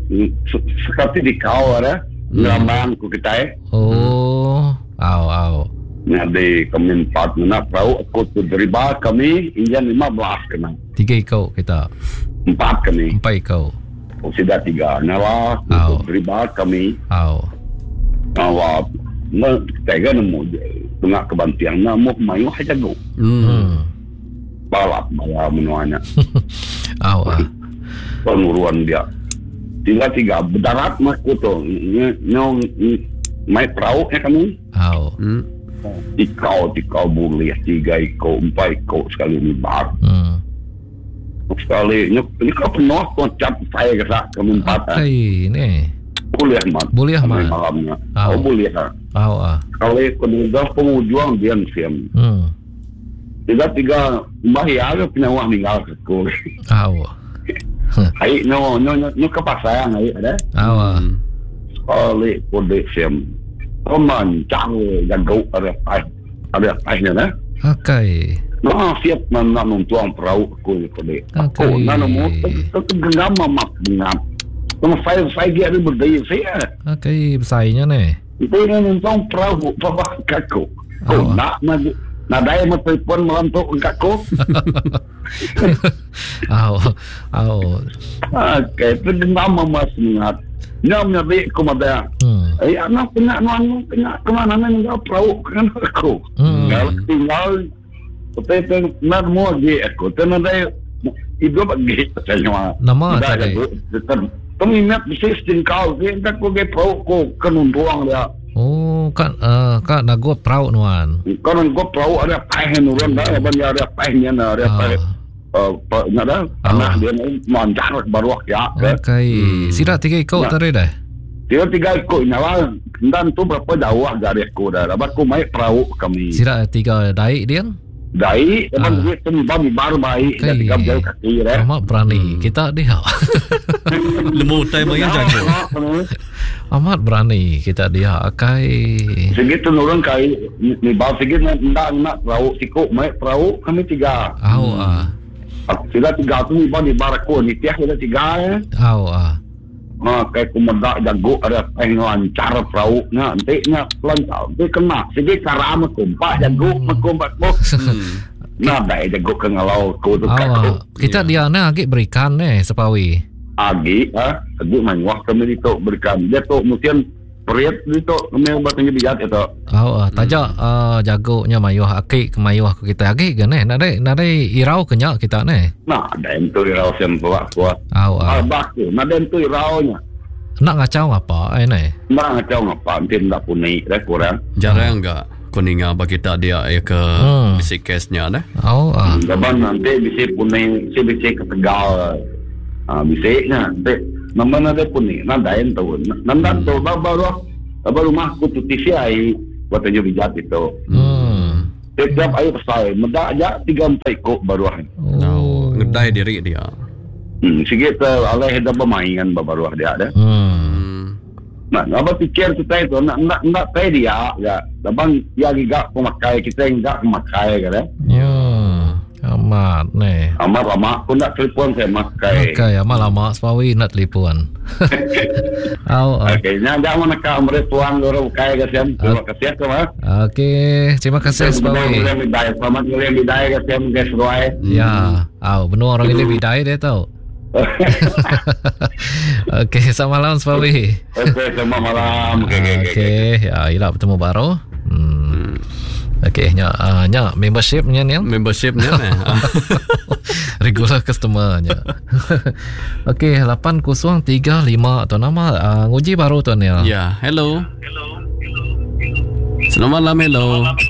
seperti di kau ada, rambang ku kita eh. Oh, aw aw. Jadi kami empat nak tahu aku tu deriba kami injan lima belas kena. Tiga ikau kita. Empat kami. Empat ikau. Oh, sudah tiga. Nyala oh. deriba kami. Aw. Awak nak tega nemu tengah kebantian nak mau mayu aja go. Hmm. Balap bala menuanya. Aw ah. Penuruan dia. Tinggal tiga berdarat mas kuto. Nyong mai perahu ya kami. Aw. Hmm. Ikau, ikau boleh tiga ikau, empat ikau sekali ni bar. Hmm. Sekali ni ni kau penuh konsep saya kesak kami empat. Okay, ni. Boleh mat. Boleh mat. Malamnya. Oh, oh boleh ah. Oh ah. Kalau kedua pengujuan dia siam. Hmm. Tiga tiga bahaya ke penawah meninggal ke kau. Oh. Hai no no no no kepasayan hai ada. Oh ah. Sekali kode siam. Koman jangan jago ada pai ada paihnya na. Okay. Nah siap mana nonton perahu aku kode. Aku nana mau tergenggam mak genggam. Kamu saya saya dia ada berdaya saya. Okay, besarnya ni. Itu ni nonton perahu bapak kaku. Oh nak nak nak daya mau telefon malam tu kaku. Oh oh. Okay, tergenggam mas ingat. Nyam nyari aku ada. Eh anak punya nuan punya kemana ni enggak perahu kan aku. Kalau tinggal betul nak mau dia aku. Tapi ada itu bagi saya. Nama tadi. Kami ingat bisnis tingkau, kita kau ke perahu kau kenuntuang dia. Oh, kan, uh, kan nak gua perahu nuan. Kan gua perahu ada pahen nuran dah, banyak ada pahennya ada pahen. Uh, ada anak dia ni mancar baru ya. Okay, sida tiga ikut tadi dah. Dia tiga ikut nyala, dan tu berapa jauh dari aku dah. Dapat aku main perahu kami. Sida tiga daik dia? Daik, emang dia sembam baru baik. Dia tiga jauh kaki dah. Amat berani kita dia. Lemu tay banyak jago. Amat berani kita dia. Okay. Segitu orang kai ni bawa segitu nak nak perahu sikuk main perahu kami tiga. Aw ah. Sila tiga tu ni bawa di baraku ni tiap sila tiga eh. Aw ah. Ah, kayak kumadak jago ada pengen cara perahu nya nantinya lancar dia kena segi cara makumpak jago makumpak bos nah dah jago ke ngalau ku tu oh, kita dia na agi berikan eh Sapawi agi ah agi manwah kami itu berikan dia tu mungkin periat itu kami batanya bijak itu oh tajak uh, jagonya mayuh aki ke mayuh ke kita agi kan eh nadai nadai irau kenyak kita ne nah ada itu irau sem buat kuat oh ah baku ada itu iraunya Nak ngacau apa ini? Nak ngacau apa? Tim tak punya dah kurang. Jarang enggak kuninga bagi kita dia ya ke hmm. bisi kesnya dah. Oh, ah. Dapat nanti bisi punya, si bisi ke Tegal. Ah, bisi nya, nanti nama ada punya, nanda yang tahu, nanda tahu baru baru rumah aku tu T V I buat aja bijak itu. Hmm. Setiap air pasal, medak aja tiga empat kok baru hari. Oh, ngedai diri dia. Hmm, sikit alih dah bermainan baru dia ada. Hmm. Nah, apa pikir kita itu nak nak nak pay dia, ya. Dabang dia gigak pemakai kita enggak pemakai kan? Ya. Amat nih. Amat lama aku nak telefon saya makai. Okay, amat lama sepawi nak telefon. Oh, okay, nya jangan nak amre tuan orang kai ke siam. Terima kasih sama. Okay, terima kasih sepawi. Selamat mulai bidai ke siam guys roy. Ya, au benar orang ini bidai dia tahu. Okay, selamat malam sepawi. Okay, selamat malam. Okay, ya, ilah bertemu baru. Hmm. Okay, nya uh, nya membershipnya ni. Membershipnya ni. Regular customer-nya. Okay, lapan kosong tiga lima atau nama uh, nguji baru tu ni. Ya, hello. Selamat malam, hello.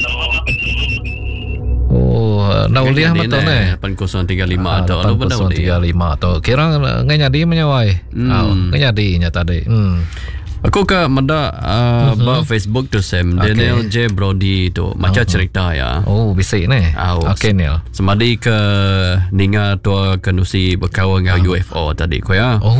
Oh, nak uliah betul ni. lapan kosong tiga lima atau lapan kosong tiga lima atau kira nganyadi menyawai. Ah, nganyadi nya tadi. Hmm. Aku ke menda uh, mm-hmm. Facebook tu Sam okay. Daniel J Brody tu macam oh. cerita ya. Oh, bisik ni. Oh, okay Neil. Semadi ke ninga tua kenusi berkawan dengan oh. U F O tadi ko ya. Oh.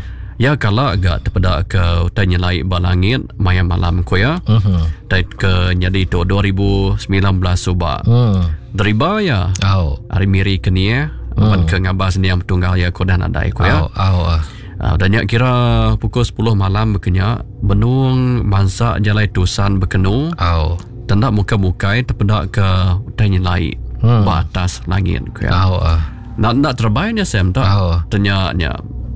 Ya kalau agak terpedak ke tanya laik balangit mayam malam ko ya. Mhm. Tai ke nyadi tu dua ribu sembilan belas subak. Hmm. Deriba ya. Oh. Hari miri kenia hmm. ke ngabas ni yang tunggal ya ko dan ada ko ya. Oh. Oh. Uh, dan ya kira pukul sepuluh malam berkenyak benung mangsa jalai tusan berkenu oh. tanda muka-mukai terpedak ke tanya laik hmm. batas langit ya. Oh, uh. nak nak terbaiknya Sam tak oh. tanyanya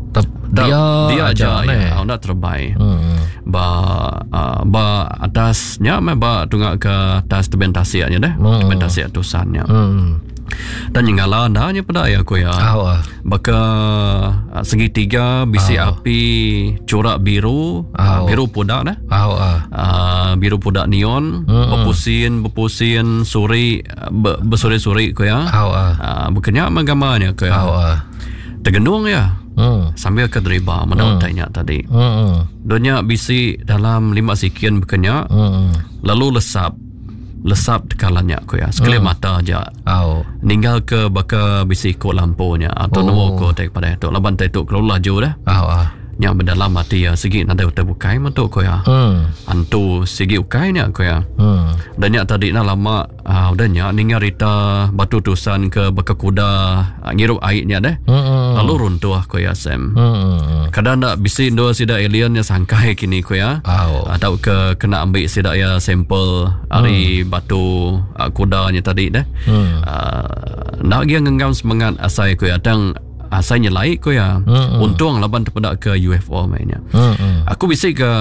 dia dia aja ya nak terbaik hmm. ba uh, ba atasnya me ba tunggak ke atas tebentasianya deh hmm. tebentasi tusannya hmm. Dan yang ngala andanya pada ya ko ya. Oh, uh. Baka uh, segitiga bisi oh. api corak biru, oh. uh, biru pudak dah. Oh, uh. uh, biru pudak neon, mm-hmm. berpusin berpusin suri be, bersuri-suri ko ya. Oh, uh. uh, Bukannya menggambarnya ko ya. Oh, uh. Tergenung ya. Mm. Sambil ke deriba mendapat mm. tanya tadi. Mm. Donya bisi dalam lima sekian bukannya. Mm. Lalu lesap lesap tekalannya ko ya sekali hmm. mata aja oh. ninggal ke baka bisi ko lampunya atau oh. nombor ko tek pada tu laban tai tu kalau laju dah oh, oh. nya mendalam mati ya segi nada terbukai mantu ko ya hmm. antu segi ukainya ko ya hmm. dan nya tadi na lama uh, udah nya ninggal rita batu tusan ke baka kuda uh, ngirup airnya deh hmm. lalu runtuh ko ya Sam hmm. kadang nak bisi ndo sida alien nya sangkai kini ko ya oh. atau ke kena ambil sida ya sampel dari hmm. batu uh, kudanya tadi deh hmm. uh, nak dia ngengam semangat asai ko ya tang asalnya laik ko ya. Mm-hmm. Untung laban terpedak ke U F O mainnya. Mm-hmm. Aku bisik ke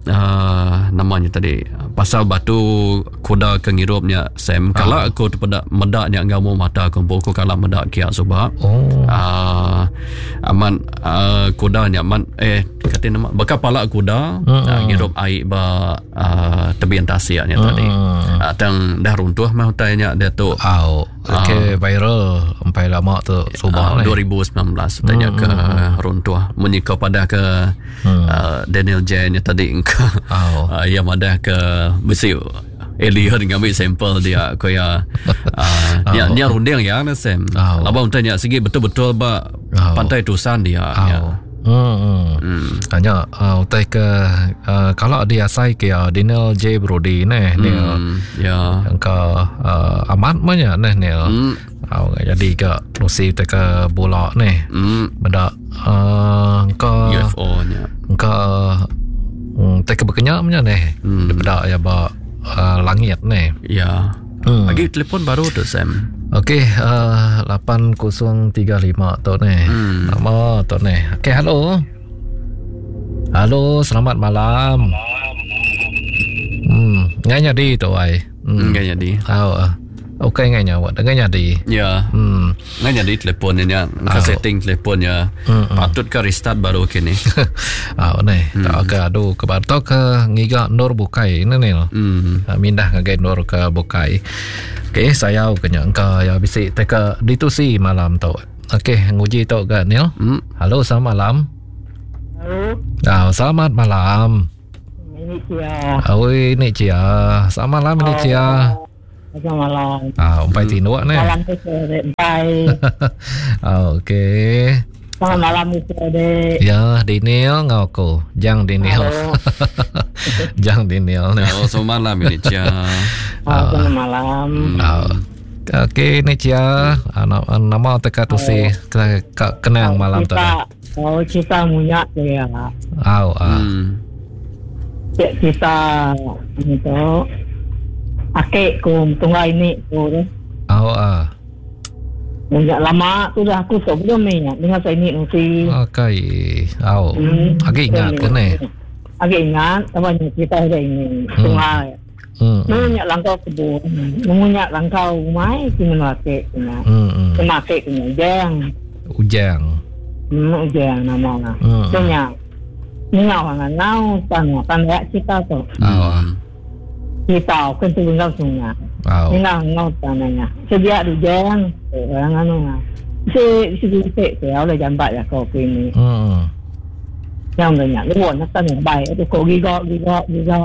uh, namanya tadi pasal batu kuda ke ngirupnya Sam. Ah. Kalau aku terpedak medaknya ngamu mata aku buku kalau medak kia sebab oh. uh, aman uh, kudanya aman eh kata nama bakal pala kuda mm-hmm. uh, ngirup air ba uh, tebian tasianya mm-hmm. tadi. Uh, tang dah runtuh mah tanya dia tu. Oh. Okay, uh, viral sampai lama tu uh, dua ribu sembilan belas tanya hmm, ke hmm. runtuh menyika pada ke hmm. uh, Daniel J nya tadi ke oh. uh, yang ada ke besi alien ngambil sampel dia ko ya uh, dia dia runding ya na Sam oh. Labang tanya segi betul-betul ba oh. pantai tusan dia oh. ya. Hmm. hmm. Hanya uh, utai ke uh, kalau dia asai ke uh, Daniel J Brody ni ni hmm. ya yang ke uh, amat banyak ni ni hmm. uh, jadi ke nusi utai ke bola ni hmm. benda uh, ke U F O nya ke utai ke berkenyak punya ni hmm. benda ya ba uh, langit ni ya hmm. Lagi telefon baru tu Sam. Okey, uh, lapan kosong tiga lima tu ni. Hmm. Nama tu ni. Okey, halo. Halo, selamat malam. Hmm, nganya di tu ai. Hmm, nganya di. Oh. Okay nganya awak dengannya di. Ya. Hmm. Nganya di teleponnya, ke setting teleponnya. Patut ke restart baru kini. Ah, ni. Tak ke aduh ke batok ke ngiga Nur bukai ini ni. Hmm. Mindah ngagai Nur ke bukai. Okay, saya kena engkau ya bisik teka ditusi malam tu. Okay, nguji tu ke Nil. Hmm. Halo, selamat malam. Halo. Oh, selamat malam. Ini Cia. Oh, ini Cia. Selamat malam ini Cia. Selamat malam. Ah, umpai tinu ni. Malam tu sore umpai. Okey. Selamat malam itu dek. Ya, Daniel ngoko. Jang Daniel. Jang Daniel. Oh, selamat malam ini Cia. Selamat malam. Oh. Okey, ni Cia. Nama teka tu si kenang malam tu. Oh, kita munyak dia. Oh, ah. Kita itu akek ku tunggu ini ku deh. Oh ah. Sejak lama tu dah aku tak belum ingat dengan saya ini nanti. Okay. Oh. Hmm. Agak ingat kan eh? Agak ingat apa ni kita ada ini sungai. Hmm. Mengunyak langkau kebun, mengunyak langkau mai kini akek kena. Hmm. Kena akek kena ujang. Ujang. Hmm, ujang nama. Hmm. Banyak. Ngau hang ngau tanah tanah kita tu. Oh. Kita kan tu ngau sungai. Wow. Ngau ngau tanahnya. Sedia ujang orang anu ngah. Si si si siเอาเลยจันบะya kau ini. Hmm. Yang banyak lu buat nak tanah baik tu kau giga giga giga.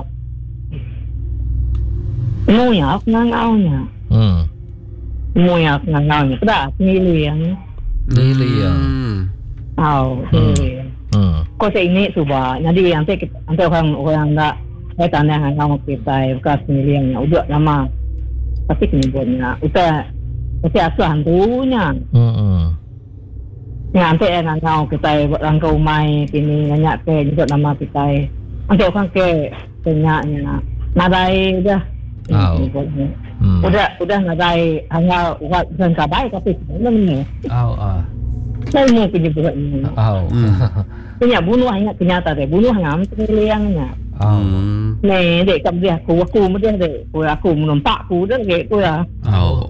Mu ya ngau nya. Hmm. Mu ya ngau nya. Dah ni liang. Ni liang. Oh, ni. Hmm. Kau saya ini subah. Jadi nanti nanti orang orang tak saya tanya dengan kita bekas pemilihannya udah lama. Tapi kemudiannya udah udah asal hantunya. Hmm. Nanti dengan kita langkau mai ini nanya ke juga nama kita. Nanti orang ke tanya nadai dah. Oh. Hmm. Udah udah nadai hanya urat dan kabai tapi sebenarnya. Oh ah. Saya mau penyebut ini. Oh. Punya bunuh hanya kenyataan deh, bunuh hanya pilihannya. Oh. Nih, dek kamu dia aku aku mudah dek, aku aku menumpak aku dah dek aku ya. Oh.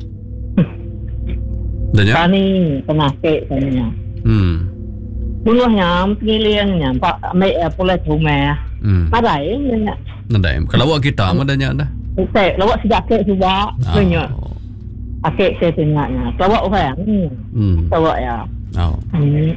Dan ya? Tani pernah ke tanya. Hmm. Bunuh hanya pilihannya, pak me boleh rumah. Hmm. Ada ini. Ada. Kalau awak kita mana dah? Okey, lawak sudah ke sudah punya. Akek saya tanya, lawak orang. Hmm. Lawak ya. Oh. Hmm.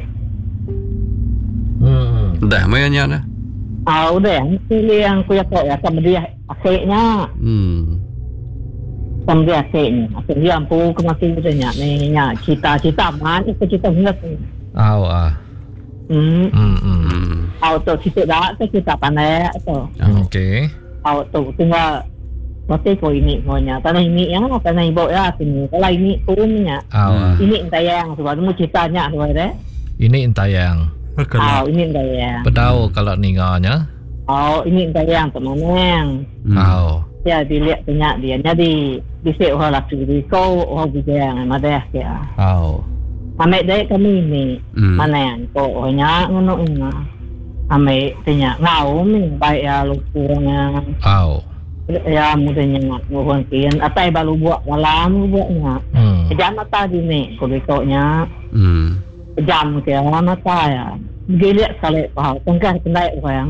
Hmm. Dah mainnya dah. Ah, udah. Pilih yang kuya kau ya sama dia akeknya. Hmm. Sama dia akeknya. Akek dia ampu kemasi betulnya. Ni nya cita-cita man itu cita hendak. Ah, ah. Hmm. Hmm. Hmm. Auto cita dah tu cita pandai tu. Okey. Auto tinggal Mesti kau ini semuanya. Tanah ini yang apa tanah ibu ya sini. Kalau ini turunnya. Ah. Ini entayang sebab mu citanya sebab Ini entayang. Oh, ini entayang. Pedau kalau ninganya. Oh, ini entayang temaneng. Oh. Ya dilihat banyak dia. Jadi disik orang laki di kau orang bijang madah ya. Oh. Ame dek kami ni mana yang kau hanya ngono ina. Ame tanya ngau min baik ya lupurnya. Oh. Ya mudahnya mohon kian atai baru buat malam buatnya. Hmm. Jam mata di ni kodiknya. Hmm. Jam ke mata ya. Giliat sale pahal tengkar kendai orang.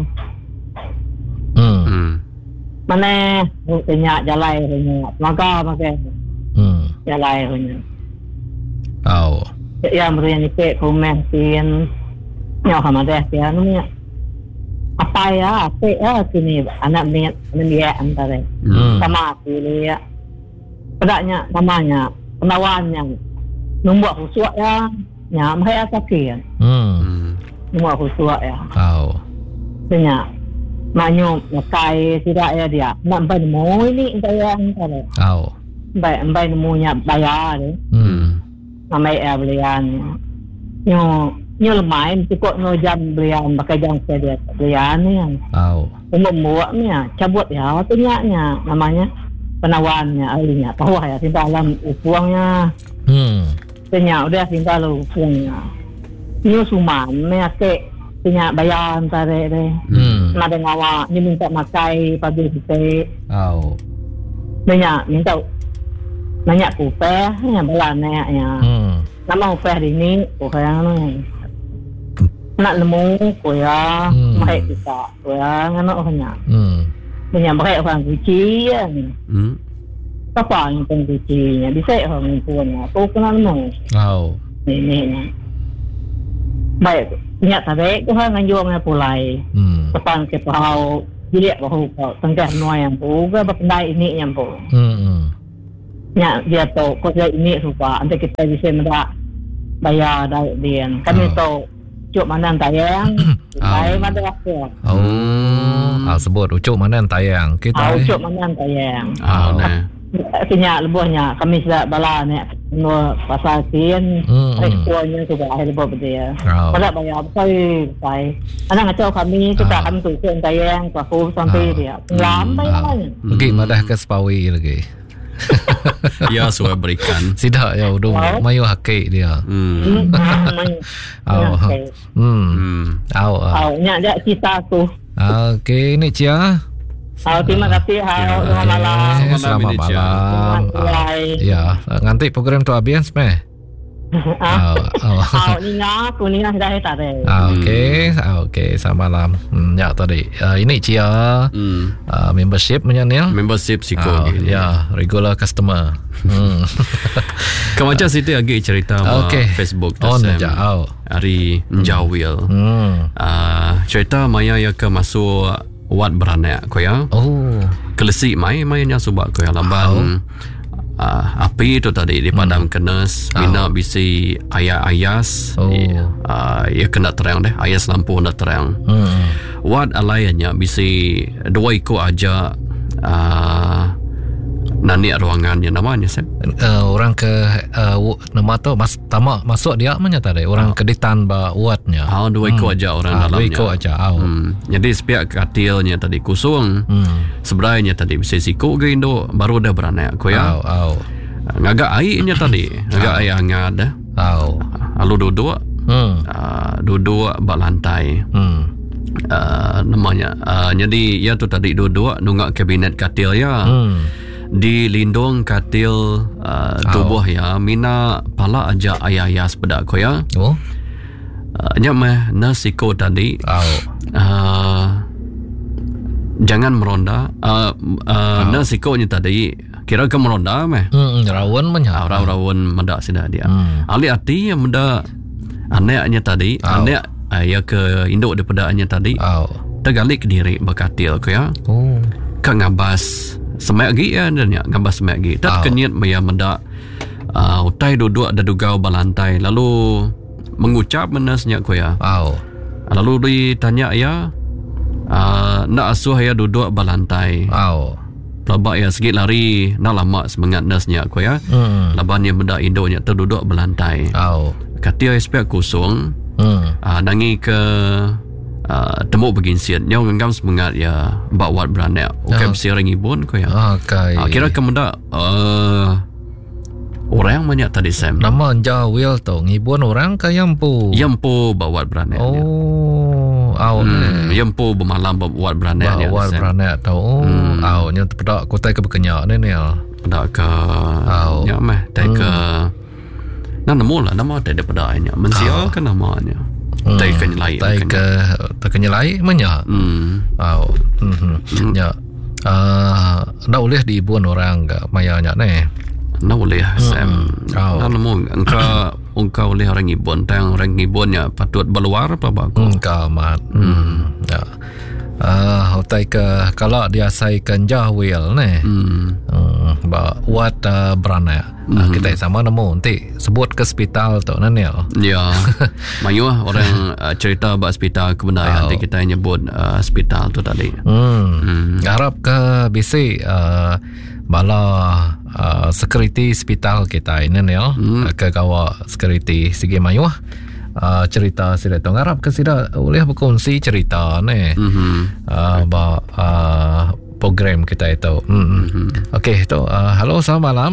Hmm. Mana tanya jalai punya. Maka maka. Hmm. Jalai punya. Oh. Ya mudahnya ni pe komen kian. Ya kamada ya nunya. Apa ya, apa ya sini anak ni dia antara hmm. sama pilih ya. Pedaknya namanya penawannya nombor khusus ya, nyam hai asakin. Hmm. Nombor khusus ya. Oh. Tanya, manyu makai tidak ya dia. Nak bayar mo ini saya antara. Oh. Bayar bayar monya bayar. Hmm. Namai ya belian. Nyo Nyo lemai cukup no jam belian pakai jam saya belian ni kan. Oh. Membuatnya cabut ya tunya namanya penawannya ahlinya tahu ya cinta alam uangnya. Hmm. Tunya udah cinta lu uangnya. Nyo suman me ake tunya bayar antara deh. Hmm. Nada ngawa ni minta makai pagi kita. Oh. Tunya minta banyak kupeh yang belanek ya. Hmm. Nama kupeh ini kupeh anu. Nak nemu kuya, Hmm. mai kita. Kuya ngono hanya. Hmm. Punya mai orang kuci ya. Hmm. Apa yang kucinya? Bisa orang punya. Aku kenal nemu. Oh. Ini ni. Baik, punya tarik tu kan anjung yang pulai. Hmm. Depan ke pau, dia bahu kau tengah nuai yang pu, ke berpendai ini yang pu. Hmm. Ya, dia tahu kau ini rupa. Nanti kita bisa mendak bayar dari dia. Kami tahu cuk mana tayang, baik mana apa. Oh. Ah sebut ucuk mana tayang kita. Ah ucuk mana tayang. Ah, nah. Kenya lebuhnya kami sudah bala ni no pasal kian responnya sudah akhir lebih dia. Pada bayar sekali sai. Anak ngacau kami kita kami tu kian tayang paku sampai dia. Lambai kan. Lagi madah ke sepawi lagi. Ya, suai berikan. Sidak ya udah mayu hakik dia. Hmm. Au. Hmm. Au. Au nya ada kita tu. Okey, ni Cia. Oh, terima kasih. Halo, selamat malam. Selamat malam. Ya, nanti program tu habis meh. Ah, oh, ni nak, aku ni nak dah tak ada. Ah, okey, okey, selamat malam. Hmm, ya tadi. Uh, ini Cia. Hmm. Uh, membership menyanil. Membership siko. Oh, ya, regular customer. Hmm. Kau macam situ lagi cerita okay. Facebook oh, tasem. Oh, hari Jawil. Hmm. Uh, cerita maya ya ke masuk wat beranak ko ya. Oh. Kelesi mai mai nya subak ko ya lamban. Uh, api tu tadi di padam hmm. kenes bina oh. bisi ayas-ayas. Oh. Uh, ya kena terang deh, ayas lampu nak terang. Hmm. Wat alainya bisi dua iko aja uh, nani ruangannya namanya saya. Uh, orang ke uh, nama tu mas tamak masuk dia mana tadi orang oh. keditan ba uatnya. Ah, dua iko hmm. aja orang ah, dalamnya. Dua iko aja. Oh. Hmm. Jadi sepiak katilnya tadi kosong. Hmm. Sebenarnya tadi bisa siku ke Indo baru dah beranak ko ya. Oh, oh. Ngagak airnya tadi, ngagak air hangat dah. Oh. Lalu duduk. Hmm. Uh, duduk bak lantai. Hmm. Uh, namanya. Uh, jadi ya tu tadi duduk nungak kabinet katil ya. Hmm. Di lindung katil uh, tubuh oh. ya mina pala aja ayah-ayah sepedak ko ya. Oh. Uh, nya meh nasiko tadi. Oh. Uh, jangan meronda. Uh, uh, oh. nasikonya tadi kira ke meronda meh. Hmm, rawan menya. Uh, rawan mendak sida dia. Hmm. Ali ati yang menda anaknya tadi, oh. anak uh, ya ke induk daripadanya tadi. Oh. Tergalik ke diri bakatil ko ya. Oh. Ka ngabas semak lagi ya dan ya gambar semak lagi tak oh. kenyat maya mendak uh, utai duduk ada dugau balantai lalu mengucap menasnya ko ya oh. lalu ditanya ya uh, nak asuh ya duduk balantai oh. labak ya sikit lari nak lama semangat nasnya ko ya mm. laban yang mendak indonya terduduk balantai oh. katia spek kosong mm. uh, nangi ke Uh, temu beginsian yang ngam semangat ya bawat beranak okey mesti orang ibun ko ya okey uh, kira kemudak uh, orang banyak tadi Sam nama Jawil tu ngibun orang ke yampu yampu bawat beranak oh au hmm, yampu bermalam bawat beranak bawat beranak tu oh hmm. au nya pedak kotai ke berkenyak ni ni pedak ke au nya meh tai ke nah nemu lah nama tai pedak nya mensia ke namanya Hmm. Tai kenyelai Tai ke Tai kenyelai Menya hmm. Oh hmm. Hmm. Ya uh, Nak boleh diibuan orang ke Mayanya ni Nak boleh Sam oh. Nak nemu Engkau Engkau boleh orang ibuan Tang orang ibuannya Patut berluar apa baku Engkau mat hmm. Ya Uh, tai ke kalau dia saikan Jawil ni hmm. uh, ba wat uh, beranak hmm. uh, kita sama nemu nanti sebut ke hospital tu nanil ya mayu orang uh, cerita ba hospital kebenaran nanti oh. kita nyebut uh, hospital tu tadi hmm. hmm. harap ke bisi uh, bala uh, security hospital kita ini nil hmm. ke kawa security sigi mayu Uh, cerita sila tu ngarap ke sila boleh berkongsi cerita ni mm-hmm. uh, ba uh, program kita itu mm-hmm. Mm-hmm. okey tu uh, halo selamat malam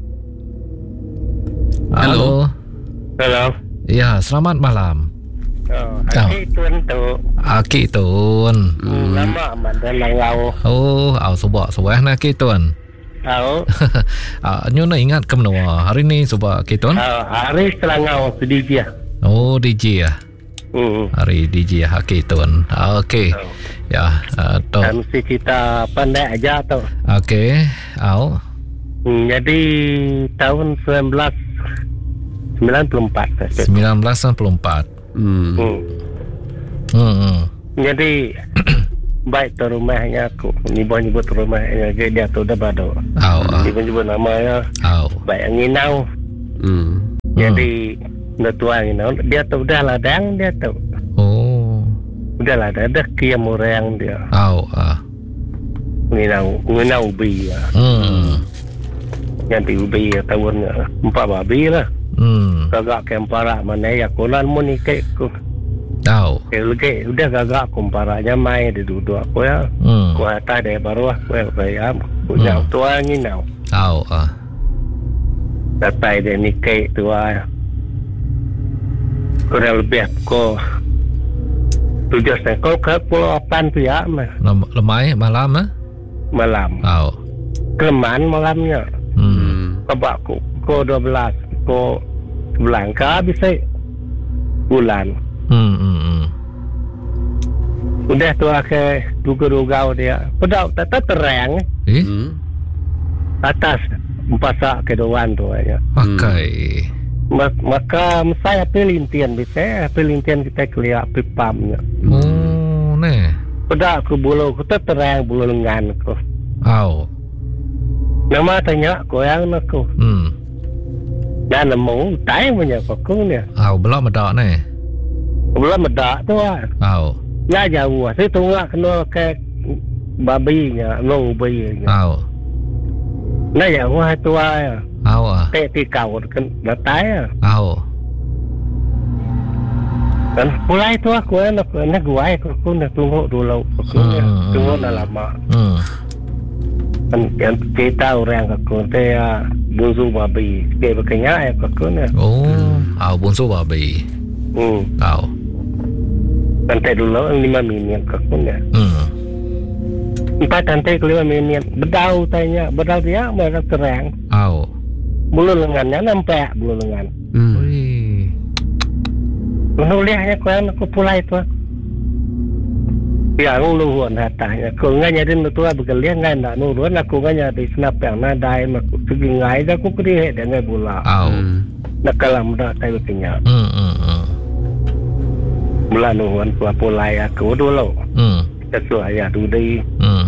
halo halo ya selamat malam oh aki tun tu aki tun lama mandan lau oh au subak subah nak aki tun Au. Ah, nyo na ingat ke menua hari ni sebab kita. Uh, hari Selangau D J. Oh, D J ya. Hmm. Hari D J Hakitun. Ah, okey. Oh. Ya, uh, tu. Dan mesti kita pandai aja tu. Okey. Au. Hmm, jadi tahun sembilan belas sembilan puluh empat. sembilan belas sembilan puluh empat. Hmm. Hmm. Hmm. hmm. Jadi baik tu rumahnya aku. Ni boleh nyebut rumahnya dia tu dah bado. Au. Dia pun nyebut namanya. Au. Baik Nginau. Hmm. Jadi hmm. tua Nginau dia tu dah ladang dia tu. Oh. Udah lah ada kiam orang dia. Au. Ah. Nginau Nginau ubi ya. Hmm. Yang ubi tahun empat babi lah. Hmm. Gagak kempara mana ya kolan mo ni kay ko. Au. Kaya udah gagak kumparanya mai di duduk aku ya. Hmm. Ko ata de baru aku ya bayam. Punya Hmm. tua Nginau. Au. Ah. Datai de ni kay tua. Kurang lebih ko tujuh setengah ke pulau Apan tu ya mah. Lem- Lemai malam ah? Malam. Au. Kelemahan malamnya. Hmm. Sebab ko ko dua belas ko Belangka bisa bulan. Hmm. Hmm. hmm. Udah tu ke duga-duga dia. Pedau tetap terang Eh? Hmm. atas empat ke doan tu aja. Pakai. Maka saya pelintian bisa pelintian kita kelia pipamnya. Oh, ne. Pedau ke bulu ku terang bulu lengan ku. Au. Nama tanya ko yang aku. Hmm. Dan nemu tai punya kokong dia. Au, belak medak ne. Belum medak tu ah. Au. Ya jauh. Saya tunggu kena ke babinya, long babinya. Au. Nah jauh tu ah. Au ah. Teh ti kau kan datai ah. Au. Dan pulai tu aku nak nak guai aku nak tunggu dulu. Aku Hmm. tunggu dah lama. Hmm. Kan yang cerita orang aku teh bunsu babi. Dia berkenya aku ni. Oh, au bunsu babi. Hmm. Au. Nanti dulu lima minit aku ni. Hmm. Empat nanti ke lima minit. Bedau tanya, bedau dia mereka terang. Au. Bulu lengannya nampak bulu lengan. Hmm. Ui. Menulisnya kau aku pulai tu. Ya, aku luhuan hatanya. Aku nganya din tu aku bekerja ngan nak nurun aku nganya di snap yang nadai aku pergi ngai aku pergi dengan bola. Au. Hmm. Nak kalam dah tahu kenya. Hmm. Hmm. Hmm. Bola nuhuan tu pulai aku dulu. Hmm. Sesuai ya tu di. Hmm.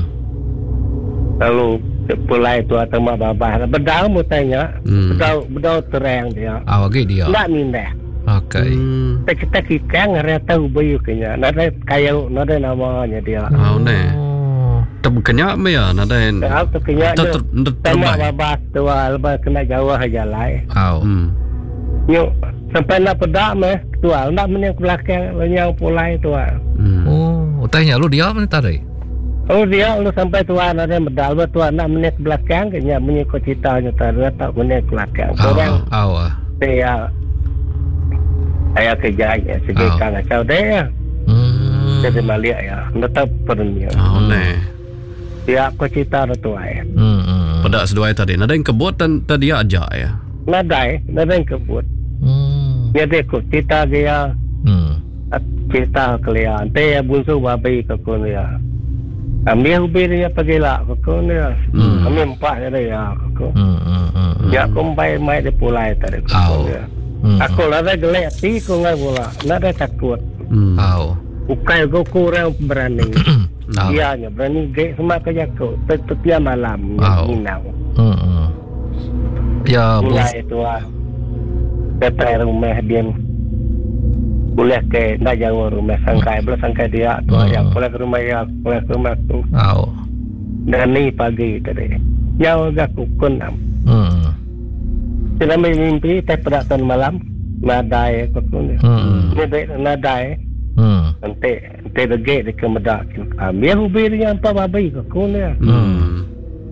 Lalu pulai tu atau mak babah. Bedau mu tanya. Hmm. Bedau bedau terang dia. Au lagi dia. Tak mindah. Okey. Hmm. Kita kita ngare tahu bayu kenya. Nada kayu nada namanya dia. Au ne. Oh. Tak kenya me ya nada. Tahu tu kenya Tak tu. tak Sama terbaik. babas tu lepas kena jauh aja lai. Au. Hmm. Nyuk sampai nak pedak meh tua nak menyang belakang menyang pulai tua. Hmm. Oh, tanya lu dia mana tadi? Oh dia lu sampai tua ada medal tua nak menyang belakang kenya menyang ko cita nya tadi tak menyang belakang. Orang Au. Au. dia ayah kerja ya sebagai kang acau dia. Hmm. Jadi malia ya. Tetap pernya. Au ne. Dia ko cita tua ya. Hmm. Hmm. Pada seduai tadi nada yang kebot dan tadi aja ya. Nadai, nadai kebut. Hmm. Jadi ko cita dia Hmm. cerita kalian teh bunsu babi ke kun ya. Kami ubi dia pergi lah ke kun ya. Hmm. Kami empat dia ya ke kun. Hmm. Hmm. Hmm. Ya aku mai mai di pulai tadi ke Au. kun ya. Hmm. Aku lada gelek ti ko ngai bola. Lada takut. Hmm. Au. Ukai go kurang berani. Au. Dia nya berani ge semua kerja ko. Setiap malam Au. minau. Hmm. Hmm. Ya, bos. Mulai itu ah. Datang rumah dia. Boleh ke nak jauh rumah sangkai, boleh sangkai dia tu Hmm. yang boleh ke rumah ya, boleh ke rumah tu. Au. Dan ni pagi tadi. Jauh gak kukun am. Hmm. Sudah mimpi teh pedatan malam. Nadai kukun. Hmm. Ni dek nadai. Hmm. Nanti nanti dege di kemedak. Ambil ubi dia apa babi kukun ya. Hmm.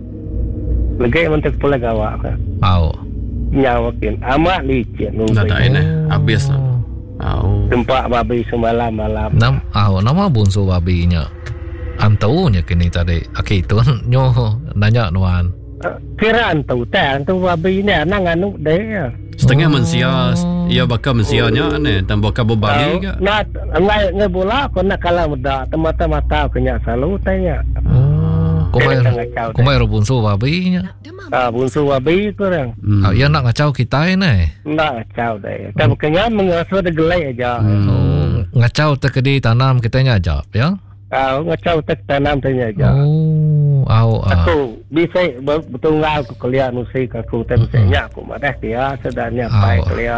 Lagi mentek pula gawak kan. Au. Nyawakin amat licin. Nada ini habis lah. Au. Tempat babi semalam malam. Nam, au nama bunsu babinya. Antaunya kini tadi. Aki itu nyo nanya nuan. Kiraan tu tak tu babi ni nang anu deh. Setengah oh. mensia ia bakal mensianya oh. ne tambah kabel bali ke. Nak ngai ngai bola kau nak kalah muda mata-mata kenya selalu tanya. Oh. Kau mai kau mai bunsu babi nya. Ah bunsu babi kurang. Hmm. Ah ia nak ngacau kita ni. Nak ngacau deh. Kan kenya mengasah de gelai aja. Hmm. Oh. Ngacau tekedi tanam kitanya aja ya. Ah ngacau tek tanam tanya aja. Oh. Au ah. Aku bisa betul ngau aku kuliah musik aku tapi saya aku madah dia sedanya baik kuliah.